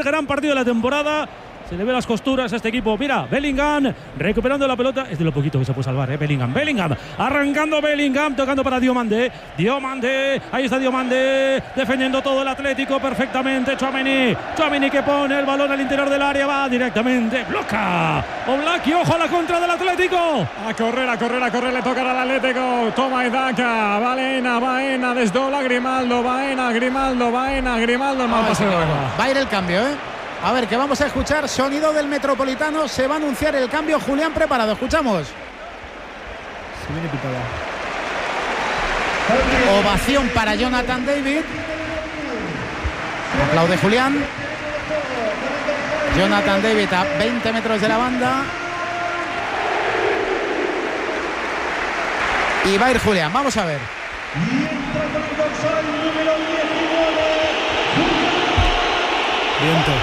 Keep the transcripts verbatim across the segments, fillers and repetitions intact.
gran partido de la temporada. Se le ve las costuras a este equipo. Mira, Bellingham recuperando la pelota. Es de lo poquito que se puede salvar, ¿eh? Bellingham. Bellingham. Arrancando Bellingham. Tocando para Diomande. Diomande. Ahí está Diomande. Defendiendo todo el Atlético perfectamente. Tchouaméni. Tchouaméni que pone el balón al interior del área. Va directamente. Bloca. Oblak y ojo a la contra del Atlético. A correr, a correr, a correr. Le toca al Atlético. Toma Edaka. Baena, Baena. Desdobla Grimaldo. Baena, Grimaldo. Baena, Grimaldo. El mal pase de Baena. Va a ir el cambio, ¿eh? A ver, que vamos a escuchar sonido del Metropolitano. Se va a anunciar el cambio. Julián, preparado. Escuchamos. Se viene pitada. Ovación para Jonathan David. Aplaude Julián. Jonathan David a veinte metros de la banda. Y va a ir Julián. Vamos a ver. Viento.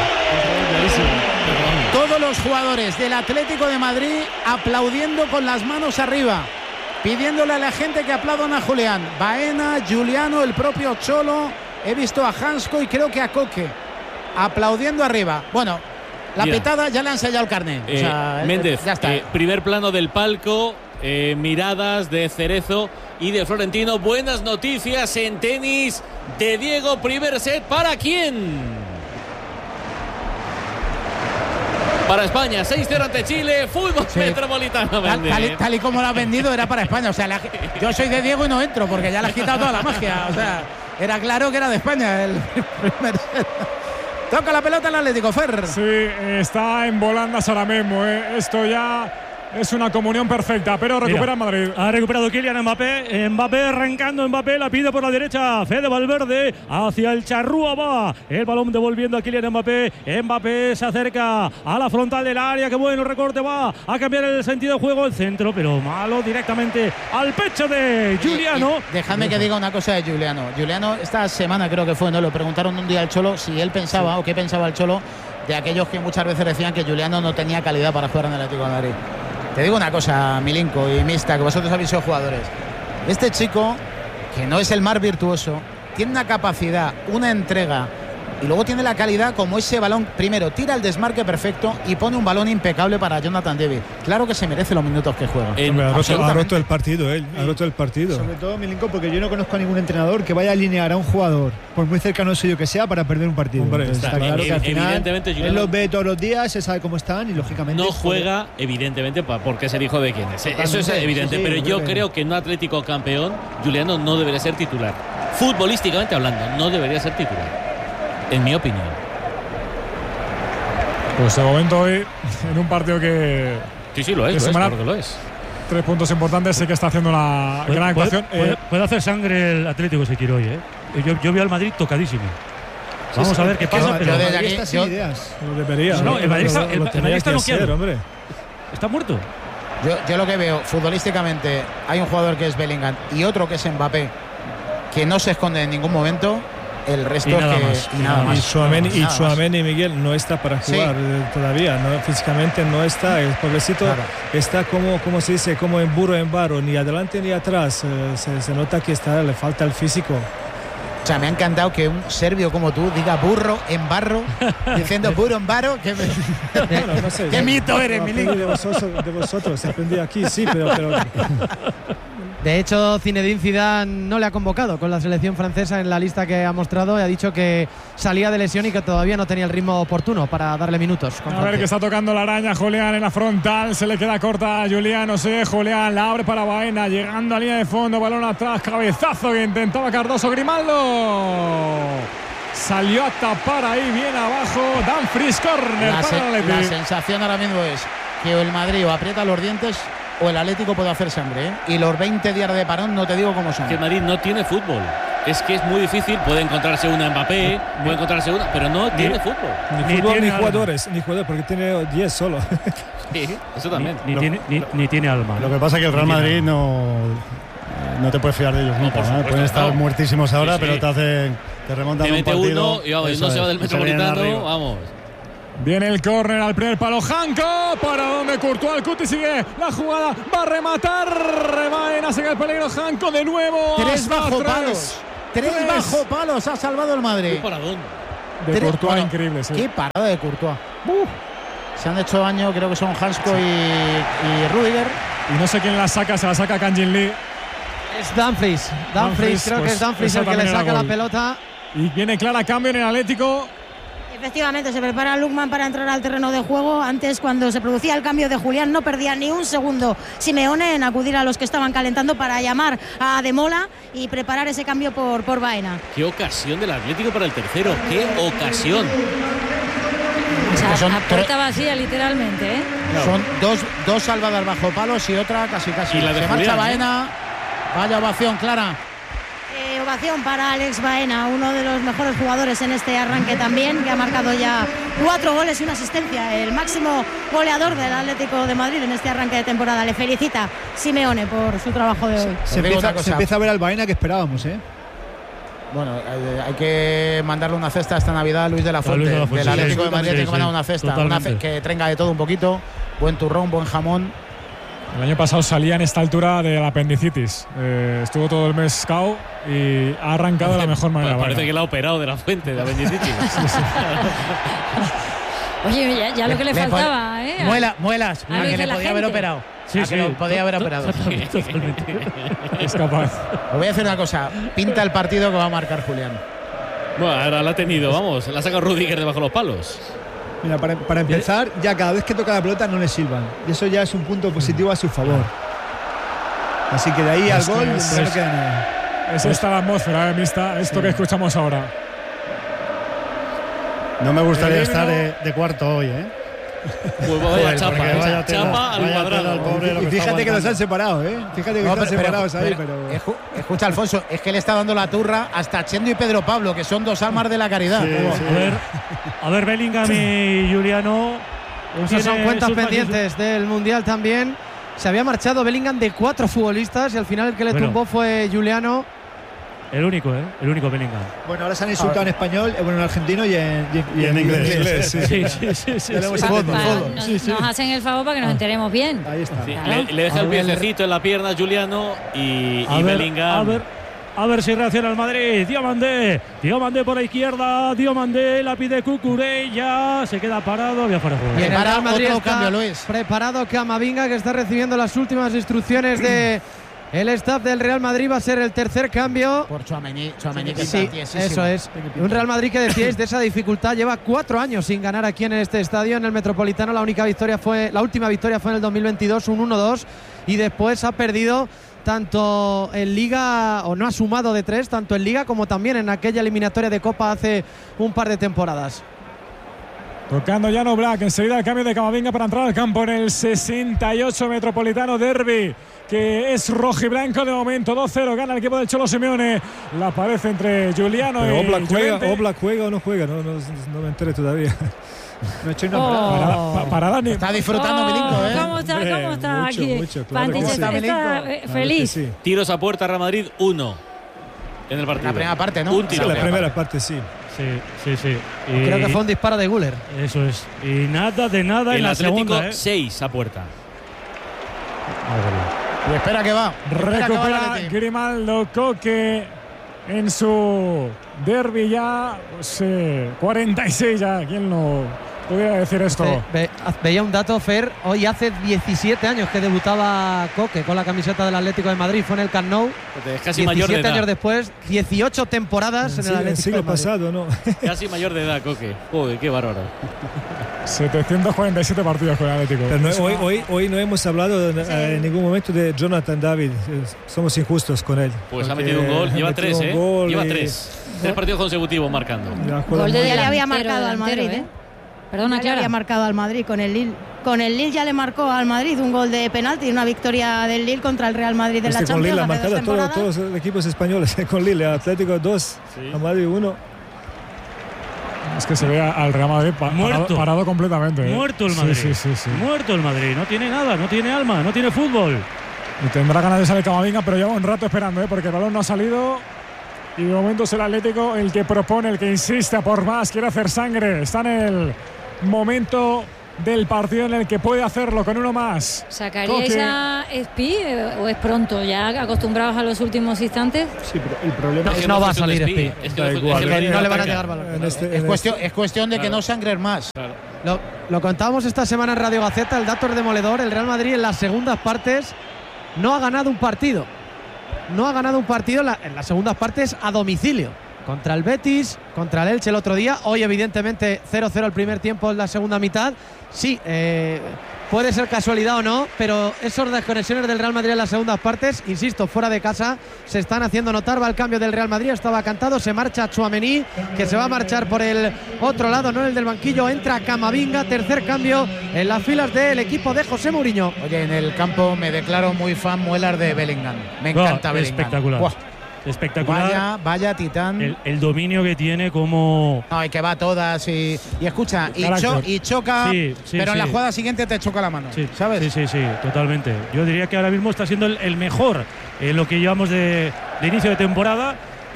Todos los jugadores del Atlético de Madrid aplaudiendo con las manos arriba, pidiéndole a la gente que aplaudan a Julián. Baena, Giuliano, el propio Cholo. He visto a Hansko y creo que a Coque aplaudiendo arriba. Bueno, la Mira, pitada ya le han sellado el carnet. Eh, o sea, Méndez, ya está. Eh, primer plano del palco, eh, miradas de Cerezo y de Florentino. Buenas noticias en tenis de Diego. Primer set, ¿para quién? Para España, seis cero ante Chile, fútbol sí. Metropolitano. Tal, tal, y, tal y como lo has vendido era para España. O sea, la, yo soy de Diego y no entro porque ya le has quitado toda la magia. O sea, era claro que era de España el primer set. Toca la pelota el Atlético, Fer. Sí, está en volandas ahora mismo, ¿eh? Esto ya es una comunión perfecta, pero recupera Mira, Madrid. Ha recuperado Kylian Mbappé. Mbappé arrancando, Mbappé la pide por la derecha. Fede Valverde hacia el Charrúa va. El balón devolviendo a Kylian Mbappé. Mbappé se acerca a la frontal del área. Qué bueno recorte, va a cambiar el sentido de juego. El centro, pero malo directamente al pecho de Giuliano. Y, y dejadme que diga una cosa de Giuliano. Giuliano esta semana creo que fue, ¿no? Le preguntaron un día al Cholo si él pensaba sí. o qué pensaba el Cholo de aquellos que muchas veces decían que Giuliano no tenía calidad para jugar en el Atlético de Madrid. Te digo una cosa, Milinko y Mista, que vosotros habéis sido jugadores. Este chico, que no es el más virtuoso, tiene una capacidad, una entrega y luego tiene la calidad como ese balón. Primero, tira el desmarque perfecto y pone un balón impecable para Jonathan David. Claro que se merece los minutos que juega. Eh, ha, roto, ha roto el partido, él. Ha roto el partido. Sobre todo, Milinko, porque yo no conozco a ningún entrenador que vaya a alinear a un jugador, por muy cercano suyo que sea, para perder un partido. Hombre, Entonces, está, está claro que al final evidentemente, él los ve todos los días, se sabe cómo están y lógicamente no juega, evidentemente, porque es el hijo de quién es. Eso es evidente, sí, sí, pero yo creo, creo que en un Atlético campeón, Giuliano no debería ser titular. Futbolísticamente hablando, no debería ser titular, en mi opinión. Pues de momento hoy, en un partido que... Sí, sí, lo es, lo es, claro que lo es. Tres puntos importantes, sí que está haciendo una puede, gran actuación. Puede, puede, puede hacer sangre el Atlético si quiere hoy, ¿eh? Yo, yo veo al Madrid tocadísimo. Vamos sí, sí, a ver qué pasa, yo, pero... Yo desde aquí, yo, ideas. Lo debería. No, no, el Madrid está, el, lo, lo el Madrid está noqueado. Hombre. Está muerto. Yo, yo lo que veo, futbolísticamente, hay un jugador que es Bellingham y otro que es Mbappé, que no se esconde en ningún momento. El resto y nada que más, y nada más. Y Tchouaméni y, Tchouaméni y Miguel no está para jugar sí. eh, todavía, no, físicamente no está. El pobrecito claro. está como, como se dice, como en burro en barro, ni adelante ni atrás. Eh, se, se nota que está, le falta el físico. O sea, me ha encantado que un serbio como tú diga burro en barro, diciendo burro en barro. Que me... bueno, no sé, ¿Qué mito eres, Milinko? De vosotros, de vosotros, aprendí aquí, sí, pero... pero... De hecho, Zinedine Zidane no le ha convocado con la selección francesa en la lista que ha mostrado y ha dicho que salía de lesión y que todavía no tenía el ritmo oportuno para darle minutos. A ver que está tocando la araña Julián en la frontal, se le queda corta a Giuliano, sí, Julián la abre para Baena, llegando a línea de fondo, balón atrás, cabezazo que intentaba Cardoso, Grimaldo. Salió a tapar ahí bien abajo, Dumfries, corner la, para se, el Atlético. La sensación ahora mismo es que el Madrid o aprieta los dientes o el Atlético puede hacer sangre, ¿eh? Y los veinte días de parón no te digo cómo son. Que el Madrid no tiene fútbol. Es que es muy difícil. Puede encontrarse una Mbappé, puede encontrarse una, pero no tiene fútbol. Ni, ni fútbol ni jugadores, ni jugadores, porque tiene diez solo. Sí, eso también. Ni, ni, lo, tiene, ni, ni tiene alma. Lo que pasa es que el Real Madrid no, no te puedes fiar de ellos nunca. No, ¿no? Pueden estar no. muertísimos ahora, sí, sí. pero te hacen, te remontan te un mete partido. Uno y vamos, no se va del Metropolitano, vamos. Viene el córner al primer palo, Hanko, para donde Courtois, el Cuti sigue la jugada, va a rematar, Baena, sigue el peligro, Hanko de nuevo. Tres bajo tres. palos, tres, tres bajo palos ha salvado el Madrid. ¿Para dónde? De Tres, Courtois, bueno, increíble, sí. Qué parada de Courtois. Uh, se han hecho daño, creo que son Hansko sí. y, y Rudiger. Y no sé quién la saca, se la saca Kang Jin Lee. Es Dumfries. Dumfries, Dumfries creo pues, que es Dumfries el que le saca la pelota. Y viene clara cambio en el Atlético. Efectivamente, se prepara Lookman para entrar al terreno de juego. Antes, cuando se producía el cambio de Julián, no perdía ni un segundo Simeone en acudir a los que estaban calentando para llamar a Ademola y preparar ese cambio por, por Baena. Qué ocasión del Atlético para el tercero, qué ocasión. O sea, son a puerta vacía, literalmente, ¿eh? No. Son dos, dos salvadas bajo palos y otra casi casi. Y la de se Julián, marcha Baena. ¿eh? Vaya ovación, Clara. Eh, ovación para Alex Baena, uno de los mejores jugadores en este arranque también, que ha marcado ya cuatro goles y una asistencia, el máximo goleador del Atlético de Madrid en este arranque de temporada. Le felicita Simeone por su trabajo de hoy. Se, empieza, se empieza a ver al Baena que esperábamos, ¿eh? Bueno, hay, hay que mandarle una cesta esta Navidad a Luis de la Fuente, de la Fuente del sí, Atlético sí, de Madrid. sí, Tiene que mandar sí, una cesta, una fe, que tenga de todo un poquito, buen turrón, buen jamón. El año pasado salía en esta altura de la apendicitis. Eh, estuvo todo el mes cao y ha arrancado de la mejor manera. Parece bueno. que le ha operado de la Fuente, de apendicitis. sí, sí. Oye, ya, ya lo que le, le faltaba, ¿eh? Muela, muelas, a, a que le podía haber operado. Sí, a sí, que lo podía haber operado. Es capaz. Os voy a decir una cosa, pinta el partido que va a marcar Julián. Bueno, ahora la ha tenido, vamos, la ha sacado Rudiger debajo de los palos. Mira, para, para empezar, ya cada vez que toca la pelota no le silban. Y eso ya es un punto positivo a su favor. Así que de ahí Es al gol que es- no queda nada. Es esta la atmósfera, eh, mixta, esto Sí. que escuchamos ahora. No me gustaría El estar himno. de, de cuarto hoy, ¿eh? Pues vaya Joder, chapa, porque esa vaya tela, chapa al vaya cuadrado. tela al pobre, lo Y que fíjate está que los aguantando. han separado, ¿eh? Fíjate que No, están pero- pero- separados ahí, pero- pero. escu- Escucha, Alfonso, es que le está dando la turra hasta Chendo y Pedro Pablo, que son dos almas de la caridad. Sí, sí. A ver, a ver, Bellingham y Juliano. Esas son tiene cuentas sus- pendientes del Mundial también. Se había marchado Bellingham de cuatro futbolistas y al final el que le Bueno. tumbó fue Juliano. El único, ¿eh? El único Bellingham. Bueno, ahora se han insultado en español, eh, bueno, en argentino y en, y, Y en inglés. inglés. Sí, Sí, sí, sí. sí, Ya lo hemos sí. entendido. Pa- Fútbol, nos, Sí, sí. nos hacen el favor para que nos enteremos bien. Ahí está. Sí, Claro. le, le deja A el ver. piececito en la pierna a Juliano y, A y ver, Bellingham. a ver, a ver si reacciona el Madrid. Diomandé, Diomandé por la izquierda, Diomandé la pide Cucurella, se queda parado, voy a fuera de juego. Y en el Prepara Real Madrid otro está cambio, Luis. preparado Camavinga, que está recibiendo las últimas instrucciones de el staff del Real Madrid. Va a ser el tercer cambio. Por Tchouaméni, Tchouaméni que Sí, está tiesísimo. eso es. Un Real Madrid que decíais de esa dificultad. Lleva cuatro años sin ganar aquí en este estadio, en el Metropolitano. La única victoria fue, la última victoria fue en el dos mil veintidós, un uno dos. Y después ha perdido tanto en Liga, o no ha sumado de tres, tanto en Liga como también en aquella eliminatoria de Copa hace un par de temporadas. Tocando Llano Black, enseguida el cambio de Camavinga para entrar al campo en el sesenta y ocho Metropolitano Derby, que es rojiblanco de momento. dos cero, gana el equipo del Cholo Simeone. La pared entre Juliano Pero y Oblak juega, Llorente. Oblak juega o no juega, no, no, no me enteré todavía. No he hecho ni Oh. una parada. Para, pa- para Dani. Está disfrutando Milinko, ¿eh? ¿Cómo está, Hombre, cómo está mucho, aquí? mucho, claro Pantich que sí. está, está, eh, Claro que feliz. sí. Tiros a puerta, Real Madrid, uno en el partido. La primera parte, ¿no? Un Sí, tiro. la primera parte sí. Sí, sí, sí. Y Creo que fue un disparo de Güler. Eso es. Y nada de nada en El la Atlético, segunda, ¿eh? seis a puerta. Y espera que va. Espera que va el Recupera Atleti. Grimaldo Coque en su derby ya. Pues, eh, cuarenta y seis ya. ¿Quién no pudiera decir esto? Ve- ve- veía un dato, Fer. Hoy hace diecisiete años que debutaba Coque con la camiseta del Atlético de Madrid. Fue en el Camp Nou. Es casi mayor de diecisiete edad. años después, dieciocho temporadas en Sí, el el Atlético siglo de Madrid. pasado, ¿no? Casi mayor de edad, Coque. Joder, qué bárbaro. setecientos cuarenta y siete partidos con el Atlético. Pero no- Es hoy, una- hoy, hoy no hemos hablado en, en ningún momento de Jonathan David. Eh, Somos injustos con él. Pues ha Porque metido un gol. ha Lleva metido tres, un ¿eh? gol Lleva y- tres. Tres partidos consecutivos marcando. Ya juega Gol muy de bien. ya le había delantero, marcado al delantero, Madrid, ¿eh? ¿eh? Perdona, Ya le Clara. había marcado al Madrid con el Lille. Con el Lille ya le marcó al Madrid un gol de penalti, una victoria del Lille contra el Real Madrid de Este la con Champions Lille ha hace dos marcado todo- temporadas. todos los equipos españoles. Con Lille, Atlético dos, a Madrid uno. Es que se ve al Real Madrid pa- Muerto. parado, parado completamente. ¿eh? Muerto el Sí, Madrid. Sí, sí, sí. Muerto el Madrid. No tiene nada, no tiene alma, no tiene fútbol. Y tendrá ganas de salir Camavinga, pero lleva un rato esperando, ¿eh? Porque el balón no ha salido. Y de momento es el Atlético el que propone, el que insiste a por más, quiere hacer sangre. Está en el momento del partido en el que puede hacerlo con uno más. ¿Sacaríais Coque. a Espi o es pronto, ya acostumbrados a los últimos instantes? Sí, pero el problema No, es que no va a salir Espi. Es que Da no- igual, es que Que no le van a ataque. llegar balones. En este- Es en cuestión, es cuestión de que no sangren más. Lo, lo contábamos esta semana en Radio Gaceta, el dato es demoledor. El Real Madrid en las segundas partes no ha ganado un partido. No ha ganado un partido en, la- en las segundas partes a domicilio. Contra el Betis, contra el Elche el otro día. Hoy, evidentemente, cero cero el primer tiempo en la segunda mitad. Sí, eh, puede ser casualidad o no, pero esas desconexiones del Real Madrid en las segundas partes, insisto, fuera de casa, se están haciendo notar. Va el cambio del Real Madrid, estaba cantado, se marcha Tchouaméni, que se va a marchar por el otro lado, no el del banquillo. Entra Camavinga, tercer cambio en las filas del equipo de José Mourinho. Oye, en el campo me declaro muy fan muelar de Bellingham. Me encanta Oh, Bellingham. espectacular. Buah, Espectacular. Vaya, vaya titán. El, el dominio que tiene como... No, y que va a todas y, y escucha, y, Carácter. cho- y choca, Sí, sí, pero en sí. la jugada siguiente te choca la mano. Sí, ¿sabes? Sí, sí, sí, totalmente. Yo diría que ahora mismo está siendo el, el mejor en lo que llevamos de, de inicio de temporada.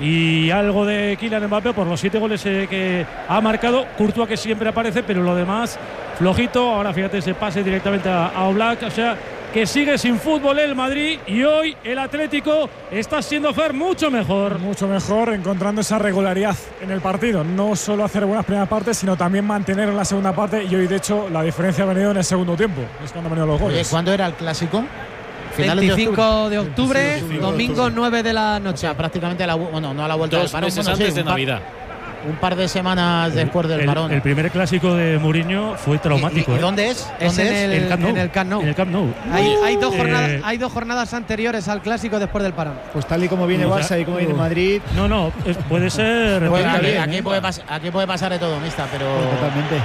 Y algo de Kylian Mbappé por los siete goles eh, que ha marcado. Courtois, que siempre aparece, pero lo demás flojito. Ahora fíjate, se pase directamente a, a Oblak. O sea, que sigue sin fútbol el Madrid. Y hoy el Atlético está siendo, Fer, mucho mejor. Mucho mejor, encontrando esa regularidad en el partido. No solo hacer buenas primeras partes, sino también mantener en la segunda parte. Y hoy, de hecho, la diferencia ha venido en el segundo tiempo. Es cuando han venido los Oye, goles. ¿cuándo era el clásico? Finales de veinticinco de octubre, veinticinco de domingo octubre. nueve de la O noche. sea, prácticamente a la, vu- bueno, no a la vuelta Dos del parón. meses bueno, sí, antes de un par- Navidad. Un par de semanas después del el, parón. el primer clásico de Mourinho fue traumático. ¿Y, y- y ¿eh? dónde es? Es ¿Dónde en es? el, El Camp Nou. en el Camp Nou. En el Camp Nou. Hay, hay dos Eh, jornadas, hay dos jornadas anteriores al clásico después del parón. Pues tal y como viene O sea, Barça y como viene Madrid, No, no, es- puede ser. Pues Está aquí, bien, aquí ¿eh? puede pas- aquí puede pasar de todo, mista, pero. totalmente.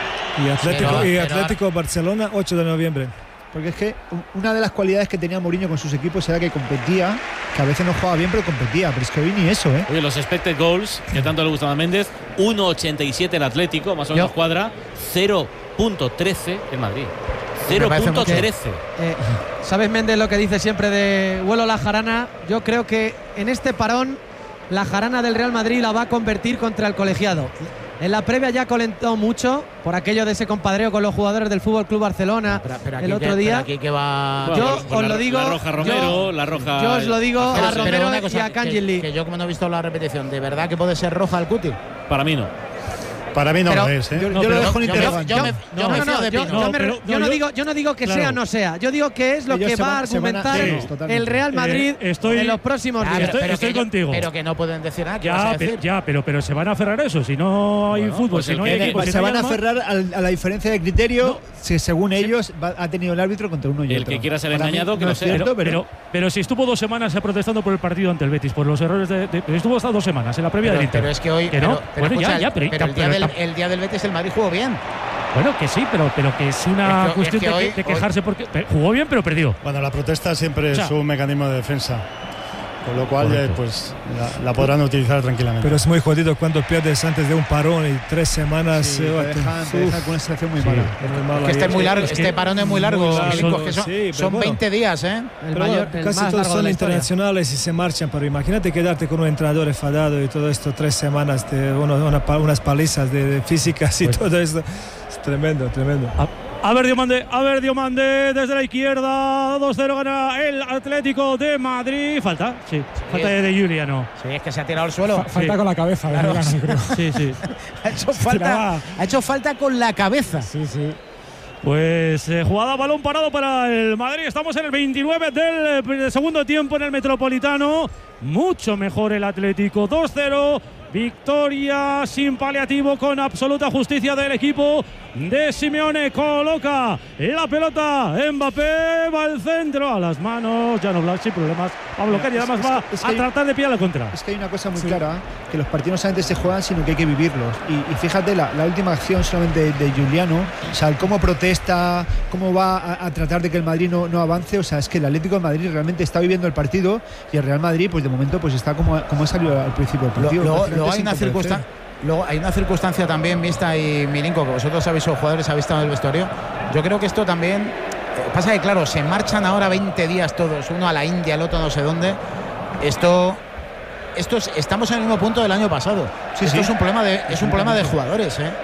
Y Atlético, Pero- y pero- Atlético Barcelona, ocho de noviembre. Porque es que una de las cualidades que tenía Mourinho con sus equipos era que competía, que a veces no jugaba bien, pero competía. Pero es que hoy ni eso, ¿eh? Oye, los expected goals, que tanto le gustan a Méndez, uno ochenta y siete el Atlético, más o menos Yo- cuadra, cero punto trece el Madrid. cero parece punto mucho. trece. Eh, ¿Sabes, Méndez, lo que dice siempre de vuelo la jarana? Yo creo que en este parón la jarana del Real Madrid la va a convertir contra el colegiado. En la previa ya calentó mucho por aquello de ese compadreo con los jugadores del Fútbol Club Barcelona Pero- pero aquí el otro que- día. pero aquí que va. Yo Bueno, os pues lo la- digo, La roja Romero, yo- la roja. yo os lo digo Pero- a pero Romero una y cosa, a que- Kangin que, yo como no he visto la repetición, ¿de verdad que puede ser roja el Cuti? Para mí no. Para mí no Pero- lo es, ¿eh? Yo, No, yo pero lo dejo en yo me- interrogante. yo me- yo me no, fío no, de yo, Pino. yo me- pero- yo no, no yo- digo, yo no digo que claro. sea o no sea. Yo digo que es lo Ellos que se va a van- se van a- argumentar sí, totalmente. el Real Madrid Eh, estoy- en los próximos Ah, días. estoy- pero estoy que yo- contigo. pero que no pueden decir nada. ¿Qué vas a Ya, pe- decir? ya, pero, pero se van a aferrar a eso. Si no hay Bueno, fútbol, pues si el no que hay de- equipo, si se no van hay a alma- aferrar al- a la diferencia de criterio si según ellos va- ha tenido el árbitro contra uno y El otro. que quiera ser Para mí engañado, que no no es sea. cierto, Pero, pero, pero si estuvo dos semanas eh, protestando por el partido ante el Betis, por los errores de. de- pero estuvo hasta dos semanas en la previa Pero, del Inter. pero es que hoy. ¿Que no? pero, pero Bueno, ya, escucha, ya, pero- pero el, día pero- del, el día del Betis el Madrid jugó bien. Bueno, que sí, pero, pero que es una Es que- cuestión es que de, hoy- que- de quejarse porque pe- jugó bien, pero perdió. Bueno, la protesta siempre O sea, es un mecanismo de defensa. Con lo cual, correcto. eh, pues la, la podrán utilizar tranquilamente. Pero es muy jodido cuando pierdes antes de un parón y tres semanas. Sí, eh, te te- dejan, te uf, dejan con una sensación muy Sí. mala. es muy malo Que este ahí. es muy largo, es que este parón es muy largo, muy largo, Milinko, que son, sí, pero son bueno. veinte días, ¿eh? El Pero mayor, bueno, el casi más todos largo de son la historia. internacionales y se marchan, pero imagínate quedarte con un entrenador enfadado y todo esto, tres semanas de uno- una pa- unas palizas de, de físicas y Pues- todo esto. Es tremendo, tremendo. A ver, Diomande, a ver, Diomande, desde la izquierda, dos cero gana el Atlético de Madrid. Falta, sí, falta de, de Juliano. Sí, es que se ha tirado al suelo. Fa- falta Sí. con la cabeza, de Claro, Milano, sí. creo. Sí, sí. Ha hecho falta, Tiraba. ha hecho falta con la cabeza. Sí, sí. Pues eh, jugada balón parado para el Madrid. Estamos en el veintinueve del eh, segundo tiempo en el Metropolitano. Mucho mejor el Atlético. dos cero. Victoria sin paliativo con absoluta justicia del equipo de Simeone. Coloca la pelota. Mbappé va al centro. A las manos. Jan Oblak sin problemas. Va a bloquear y Es- además es- va es que a hay- tratar de pillar la contra. Es que hay una cosa muy clara, que los partidos no solamente se juegan, sino que hay que vivirlos. Y, y fíjate, la, la última acción solamente de, de Giuliano, o sea, el cómo protesta, cómo va a, a tratar de que el Madrid no, no avance, o sea, es que el Atlético de Madrid realmente está viviendo el partido y el Real Madrid, pues de momento, pues está como, como ha salido al principio del Lo- partido. Luego, prácticamente luego hay sin una competencia. circunstancia. Luego hay una circunstancia también, Mista y Milinko, que vosotros habéis sido jugadores, habéis estado en el vestuario. Yo creo que esto también eh, pasa que, claro, se marchan ahora veinte días todos, uno a la India, el otro no sé dónde. Esto, esto es- estamos en el mismo punto del año pasado. Sí, esto sí. es un problema de, es un problema de jugadores, ¿eh?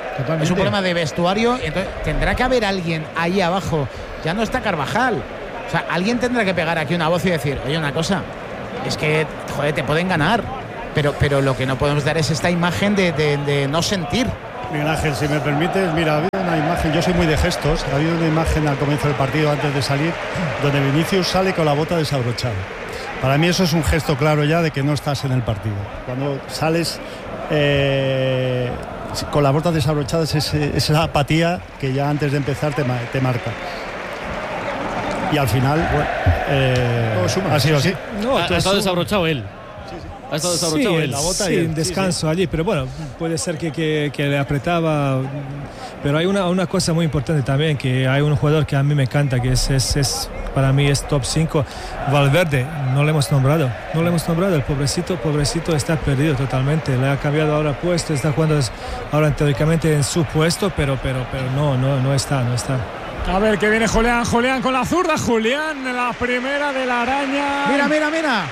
Totalmente. Es un problema de vestuario. Entonces tendrá que haber alguien ahí abajo. Ya no está Carvajal. O sea, alguien tendrá que pegar aquí una voz y decir, oye, una cosa, es que, joder, te pueden ganar. Pero, pero lo que no podemos dar es esta imagen de, de, de no sentir. Miguel Ángel, si me permites, mira, ha habido una imagen, yo soy muy de gestos, ha habido una imagen al comienzo del partido antes de salir, donde Vinicius sale con la bota desabrochada. Para mí eso es un gesto claro ya de que no estás en el partido. Cuando sales eh, con la bota desabrochada es ese, esa apatía que ya antes de empezar te, te marca. Y al final, bueno, eh, no, ha sido así. No, ha, ha estado desabrochado él. Ha estado desabrochado sí, él. La bota sí, y el descanso sí, sí. allí, pero bueno, puede ser que, que, que le apretaba. Pero hay una, una cosa muy importante también, que hay un jugador que a mí me encanta, que es, es, es para mí es top cinco, Valverde. No le hemos nombrado, no le hemos nombrado. El pobrecito, pobrecito está perdido totalmente. Le ha cambiado ahora puesto, está jugando ahora teóricamente en su puesto, pero, pero, pero no, no, no está, no está. A ver, que viene Julián, Julián con la zurda, Julián, la primera de la araña. Mira, mira, mira.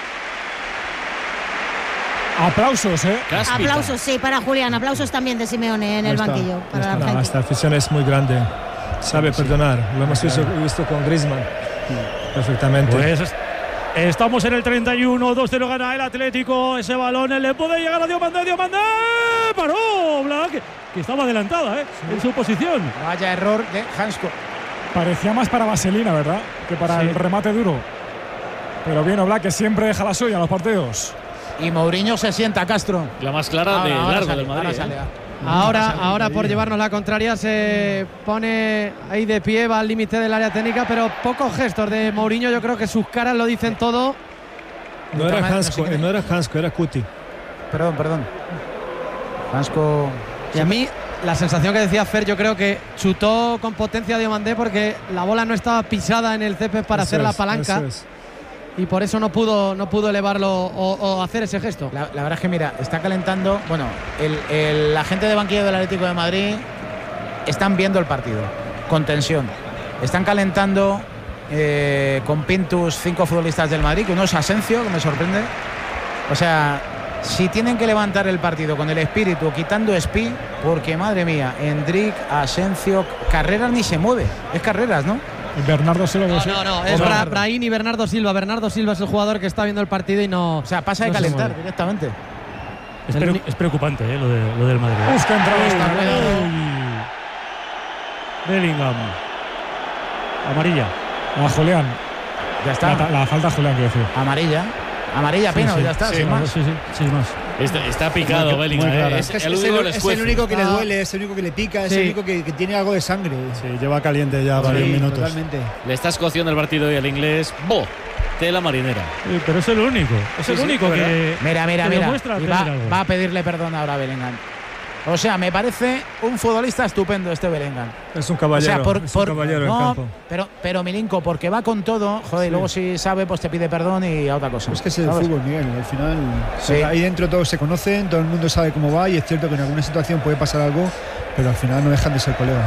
Aplausos, ¿eh? Cáspita. Aplausos, sí, para Julián. Aplausos también de Simeone en el está, banquillo. Para no, esta afición es muy grande. Sabe sí, perdonar. Lo hemos visto, visto con Griezmann. Sí. Perfectamente. Pues estamos en el treinta y uno, dos cero gana el Atlético. Ese balón le puede llegar a Diomandé. Diomandé paró Black, que estaba adelantada ¿eh? sí. en su posición. Vaya error de Hansko. Parecía más para Vaselina, ¿verdad? Que para sí. el remate duro. Pero bien, Oblak, que siempre deja la suya en los partidos. Y Mourinho se sienta, Castro. La más clara ahora, de ahora largo sale, del Madrid. Ahora, sale, ¿eh? ahora, ahora, ahora por llevarnos la contraria se pone ahí de pie, va al límite del área técnica, pero pocos gestos de Mourinho. Yo creo que sus caras lo dicen todo. No era Hansko, no era Hansko, era Cuti. Perdón, perdón. Hansko. Y a mí la sensación que decía Fer, yo creo que chutó con potencia Diomandé porque la bola no estaba pisada en el césped para eso hacer es, la palanca. Y por eso no pudo no pudo elevarlo o, o hacer ese gesto. La, la verdad es que mira, está calentando. Bueno, el, el, la gente de banquillo del Atlético de Madrid están viendo el partido con tensión. Están calentando eh, con Pintus cinco futbolistas del Madrid, que uno es Asensio, que me sorprende. O sea, si tienen que levantar el partido con el espíritu, quitando Espi, porque madre mía, Endrick, Asensio, Carreras ni se mueve. Es Carreras, ¿no? Bernardo Silva. No, no, no, es Bra Brahim y Bernardo Silva. Bernardo Silva es el jugador que está viendo el partido y no. O sea, pasa de no calentar directamente. Es, pre es preocupante ¿eh? lo, de, lo del Madrid. Uf, que entrada está. Bellingham. Amarilla. A Julián. Ya está. La, la falta a Julián, quiero decir. Amarilla. Amarilla, Pino, sí, sí. ya está, sí, sin no, más. Sí, sí, sin más. Está, está picado Bellingham. ¿eh? Es, es, el, es, único el, es el único que le duele, es el único que le pica, sí. es el único que, que tiene algo de sangre. Sí, lleva caliente ya sí, varios minutos. Totalmente. Le estás cociendo el partido y al inglés. ¡Bo! Tela marinera. Sí, pero es el único. Es sí, el sí, único que. Mira, mira, que mira. Demuestra y va, va a pedirle perdón ahora a Bellingham. O sea, me parece un futbolista estupendo este Bellingham. Es un caballero, o sea, por, es por, un caballero no, en campo. Pero, pero Milinko, porque va con todo, joder, sí. y luego si sabe, pues te pide perdón y a otra cosa. Es que es el ¿sabes? Fútbol, Miguel. Al final, sí. ahí dentro todos se conocen, todo el mundo sabe cómo va y es cierto que en alguna situación puede pasar algo, pero al final no dejan de ser colegas.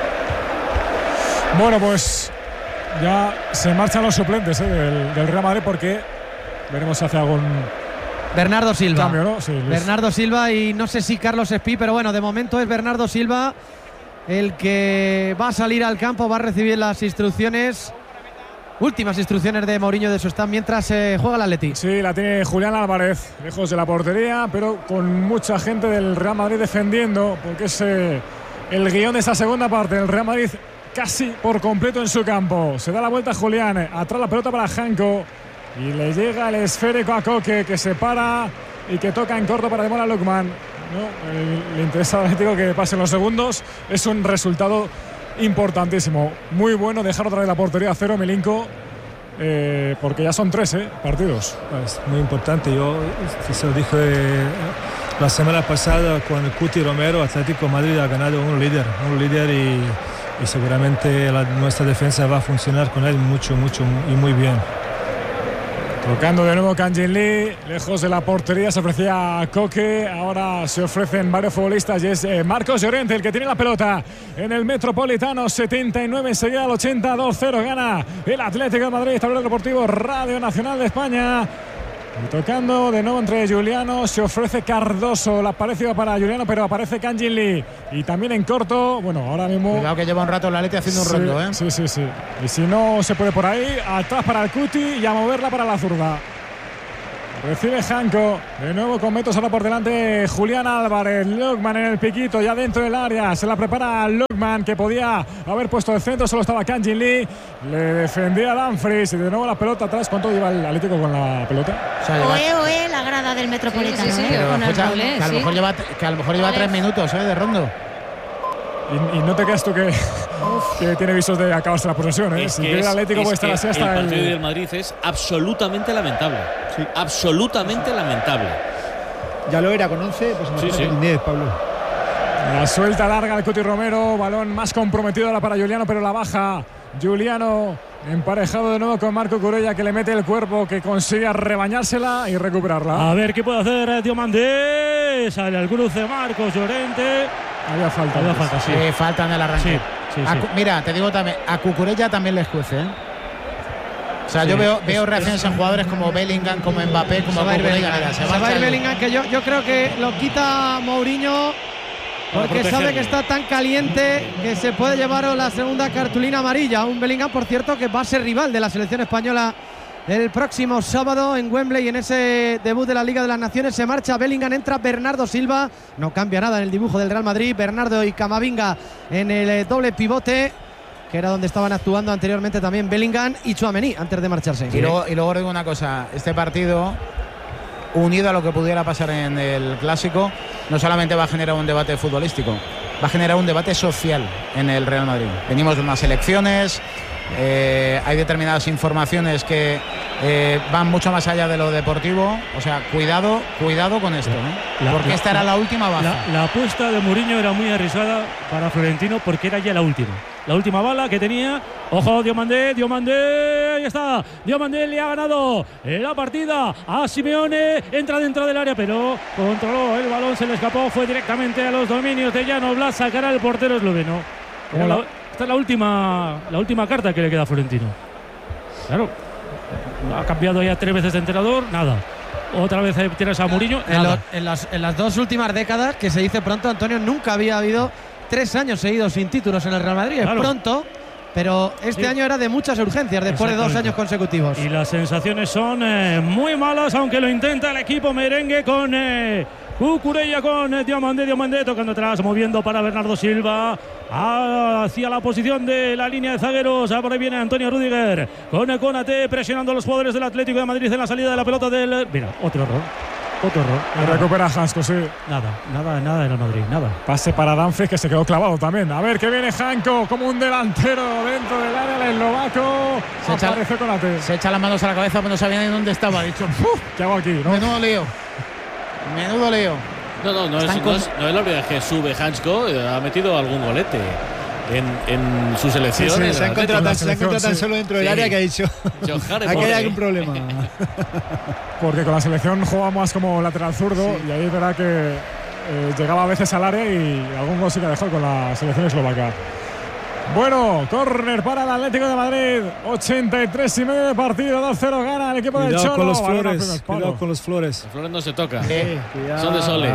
Bueno, pues ya se marchan los suplentes ¿eh? del, del Real Madrid porque veremos si hace algún Bernardo Silva. Cambio, ¿no? Sí, Bernardo Silva y no sé si Carlos Espi, pero bueno, de momento es Bernardo Silva el que va a salir al campo, va a recibir las instrucciones, últimas instrucciones de Mourinho de su stand mientras se eh, juega el Atleti. Sí, la tiene Julián Álvarez, lejos de la portería, pero con mucha gente del Real Madrid defendiendo, porque es eh, el guión de esa segunda parte, el Real Madrid casi por completo en su campo. Se da la vuelta Julián, atrás la pelota para Hanko. Y le llega el esférico a Koke, que se para y que toca en corto para Demola Lookman. ¿No? Le interesa al Atlético que pasen los segundos. Es un resultado importantísimo. Muy bueno dejar otra vez la portería a cero, Milinko, eh, porque ya son tres ¿eh? partidos. Es muy importante. Yo se lo dije eh, la semana pasada con el Cuti Romero. Atlético Madrid ha ganado un líder, un líder y, y seguramente la, nuestra defensa va a funcionar con él mucho, mucho y muy bien. Tocando de nuevo Kang-in Lee, lejos de la portería se ofrecía a Koke, ahora se ofrecen varios futbolistas y es eh, Marcos Llorente el que tiene la pelota en el Metropolitano. Setenta y nueve enseguida al ochenta, dos cero gana el Atlético de Madrid. Tablero Deportivo Radio Nacional de España. Y tocando de nuevo entre Giuliano, se ofrece Cardoso, la parecida para Giuliano, pero aparece Kang-in Lee. Y también en corto, bueno, ahora mismo. Cuidado que lleva un rato la Leti haciendo sí, un rondo, ¿eh? Sí, sí, sí. Y si no se puede por ahí, atrás para el Cuti y a moverla para la zurda. Recibe Janko, de nuevo con metros ahora por delante Julián Álvarez, Lookman en el piquito, ya dentro del área, se la prepara Lookman, que podía haber puesto el centro, solo estaba Kang-in Lee, le defendía a Dumfries y de nuevo la pelota atrás. ¿Cuánto lleva el Atlético con la pelota? O sea, oe, oe, la grada del Metropolitano, sí, sí, sí, ¿eh? Pero, con el escucha, doble, que a lo sí. mejor lleva, que a lo mejor lleva tres minutos, ¿eh? De rondo. Y, y no te creas tú que, que tiene visos de acabarse la posesión, ¿eh? Es Si que quiere el es- Atlético es puede estar que así hasta el el. partido del Madrid es absolutamente lamentable. Absolutamente lamentable. Ya lo era con once, pues imagínate Sí, sí. con diez, Pablo. La suelta larga del Cuti Romero, balón más comprometido ahora para Giuliano, pero la baja. Giuliano emparejado de nuevo con Marco Curella, que le mete el cuerpo, que consigue rebañársela y recuperarla. A ver qué puede hacer Diomandé. Sale al cruce Marcos Llorente. Había falta. Había antes. falta, sí. Sí, falta en el arranque. Sí, sí, A sí. Cu- mira, te digo también, a Cucurella también le escuece, ¿eh? O sea, Sí. yo veo, veo reacciones en jugadores como Bellingham, como Mbappé, como Se va a ir Cucurella. Bellingham, Mira, se se va a marcha ir el- Bellingham, que yo, yo creo que lo quita Mourinho porque protegerle. sabe que está tan caliente que se puede llevar la segunda cartulina amarilla. Un Bellingham, por cierto, que va a ser rival de la selección española el próximo sábado en Wembley, en ese debut de la Liga de las Naciones. Se marcha Bellingham, entra Bernardo Silva, no cambia nada en el dibujo del Real Madrid. Bernardo y Camavinga en el eh, doble pivote, que era donde estaban actuando anteriormente también Bellingham y Tchouaméni antes de marcharse. Y luego, y luego digo una cosa, este partido, unido a lo que pudiera pasar en el Clásico, no solamente va a generar un debate futbolístico, va a generar un debate social en el Real Madrid. Venimos de unas elecciones, eh, hay determinadas informaciones que eh, van mucho más allá de lo deportivo, o sea, cuidado, cuidado con esto, ¿eh? La- porque la- esta era la última baja. La, la apuesta de Mourinho era muy arriscada para Florentino porque era ya la última. La última bala que tenía. Ojo, Diomandé, Diomandé, ahí está. Diomandé le ha ganado la partida a Simeone. Entra dentro del área, pero controló el balón, se le escapó, fue directamente a los dominios de Jan Oblak. Sacará el portero esloveno. Como la- esta es la última, la última carta que le queda a Florentino. Claro, ha cambiado ya tres veces de entrenador, nada. Otra vez tienes a Mourinho, En, nada. lo- en las, en las dos últimas décadas, que se dice pronto, Antonio, nunca había habido tres años seguidos sin títulos en el Real Madrid. Claro. Es pronto, pero este Sí. año era de muchas urgencias después de dos Exactamente. años consecutivos. Y las sensaciones son eh, muy malas, aunque lo intenta el equipo merengue con eh, Cucurella, con eh, Diomandé, Diomandé tocando atrás, moviendo para Bernardo Silva hacia la posición de la línea de zagueros. Ahora por ahí viene Antonio Rüdiger con eh, Konaté presionando a los jugadores del Atlético de Madrid en la salida de la pelota del. Mira, otro error. Otro error. Y recupera Janko, sí. Nada, nada, nada en el Madrid, nada. Pase para Dumfries, que se quedó clavado también. A ver que viene Janko como un delantero dentro del área, el eslovaco. Se echa- Aparece Konaté. Se echa las manos a la cabeza, pero no sabía ni dónde estaba. Ha dicho, "Uf, ¿Qué hago aquí? ¿no? menudo lío. Menudo lío. No, no, no es, Están no, con- es, no es la primera vez que sube Hansko, eh, ha metido algún golete en, en su selección. Sí, en sí, el se ha Atlético. encontrado la tan, se ha selección, encontrado tan sí. solo dentro del Sí. área que ha dicho Dicho, "Jare, aquí hay pobre". algún problema. Porque con la selección juega más como lateral zurdo y ahí es verdad que eh, llegaba a veces al área y algún gol sí que ha dejado con la selección eslovaca. Bueno, córner para el Atlético de Madrid. ochenta y tres y medio de partido. dos cero gana el equipo del Cuidado Cholo. con los Balón al flores. primer palo. Cuidado con los flores. Los flores no se tocan. Eh, Son de Sole.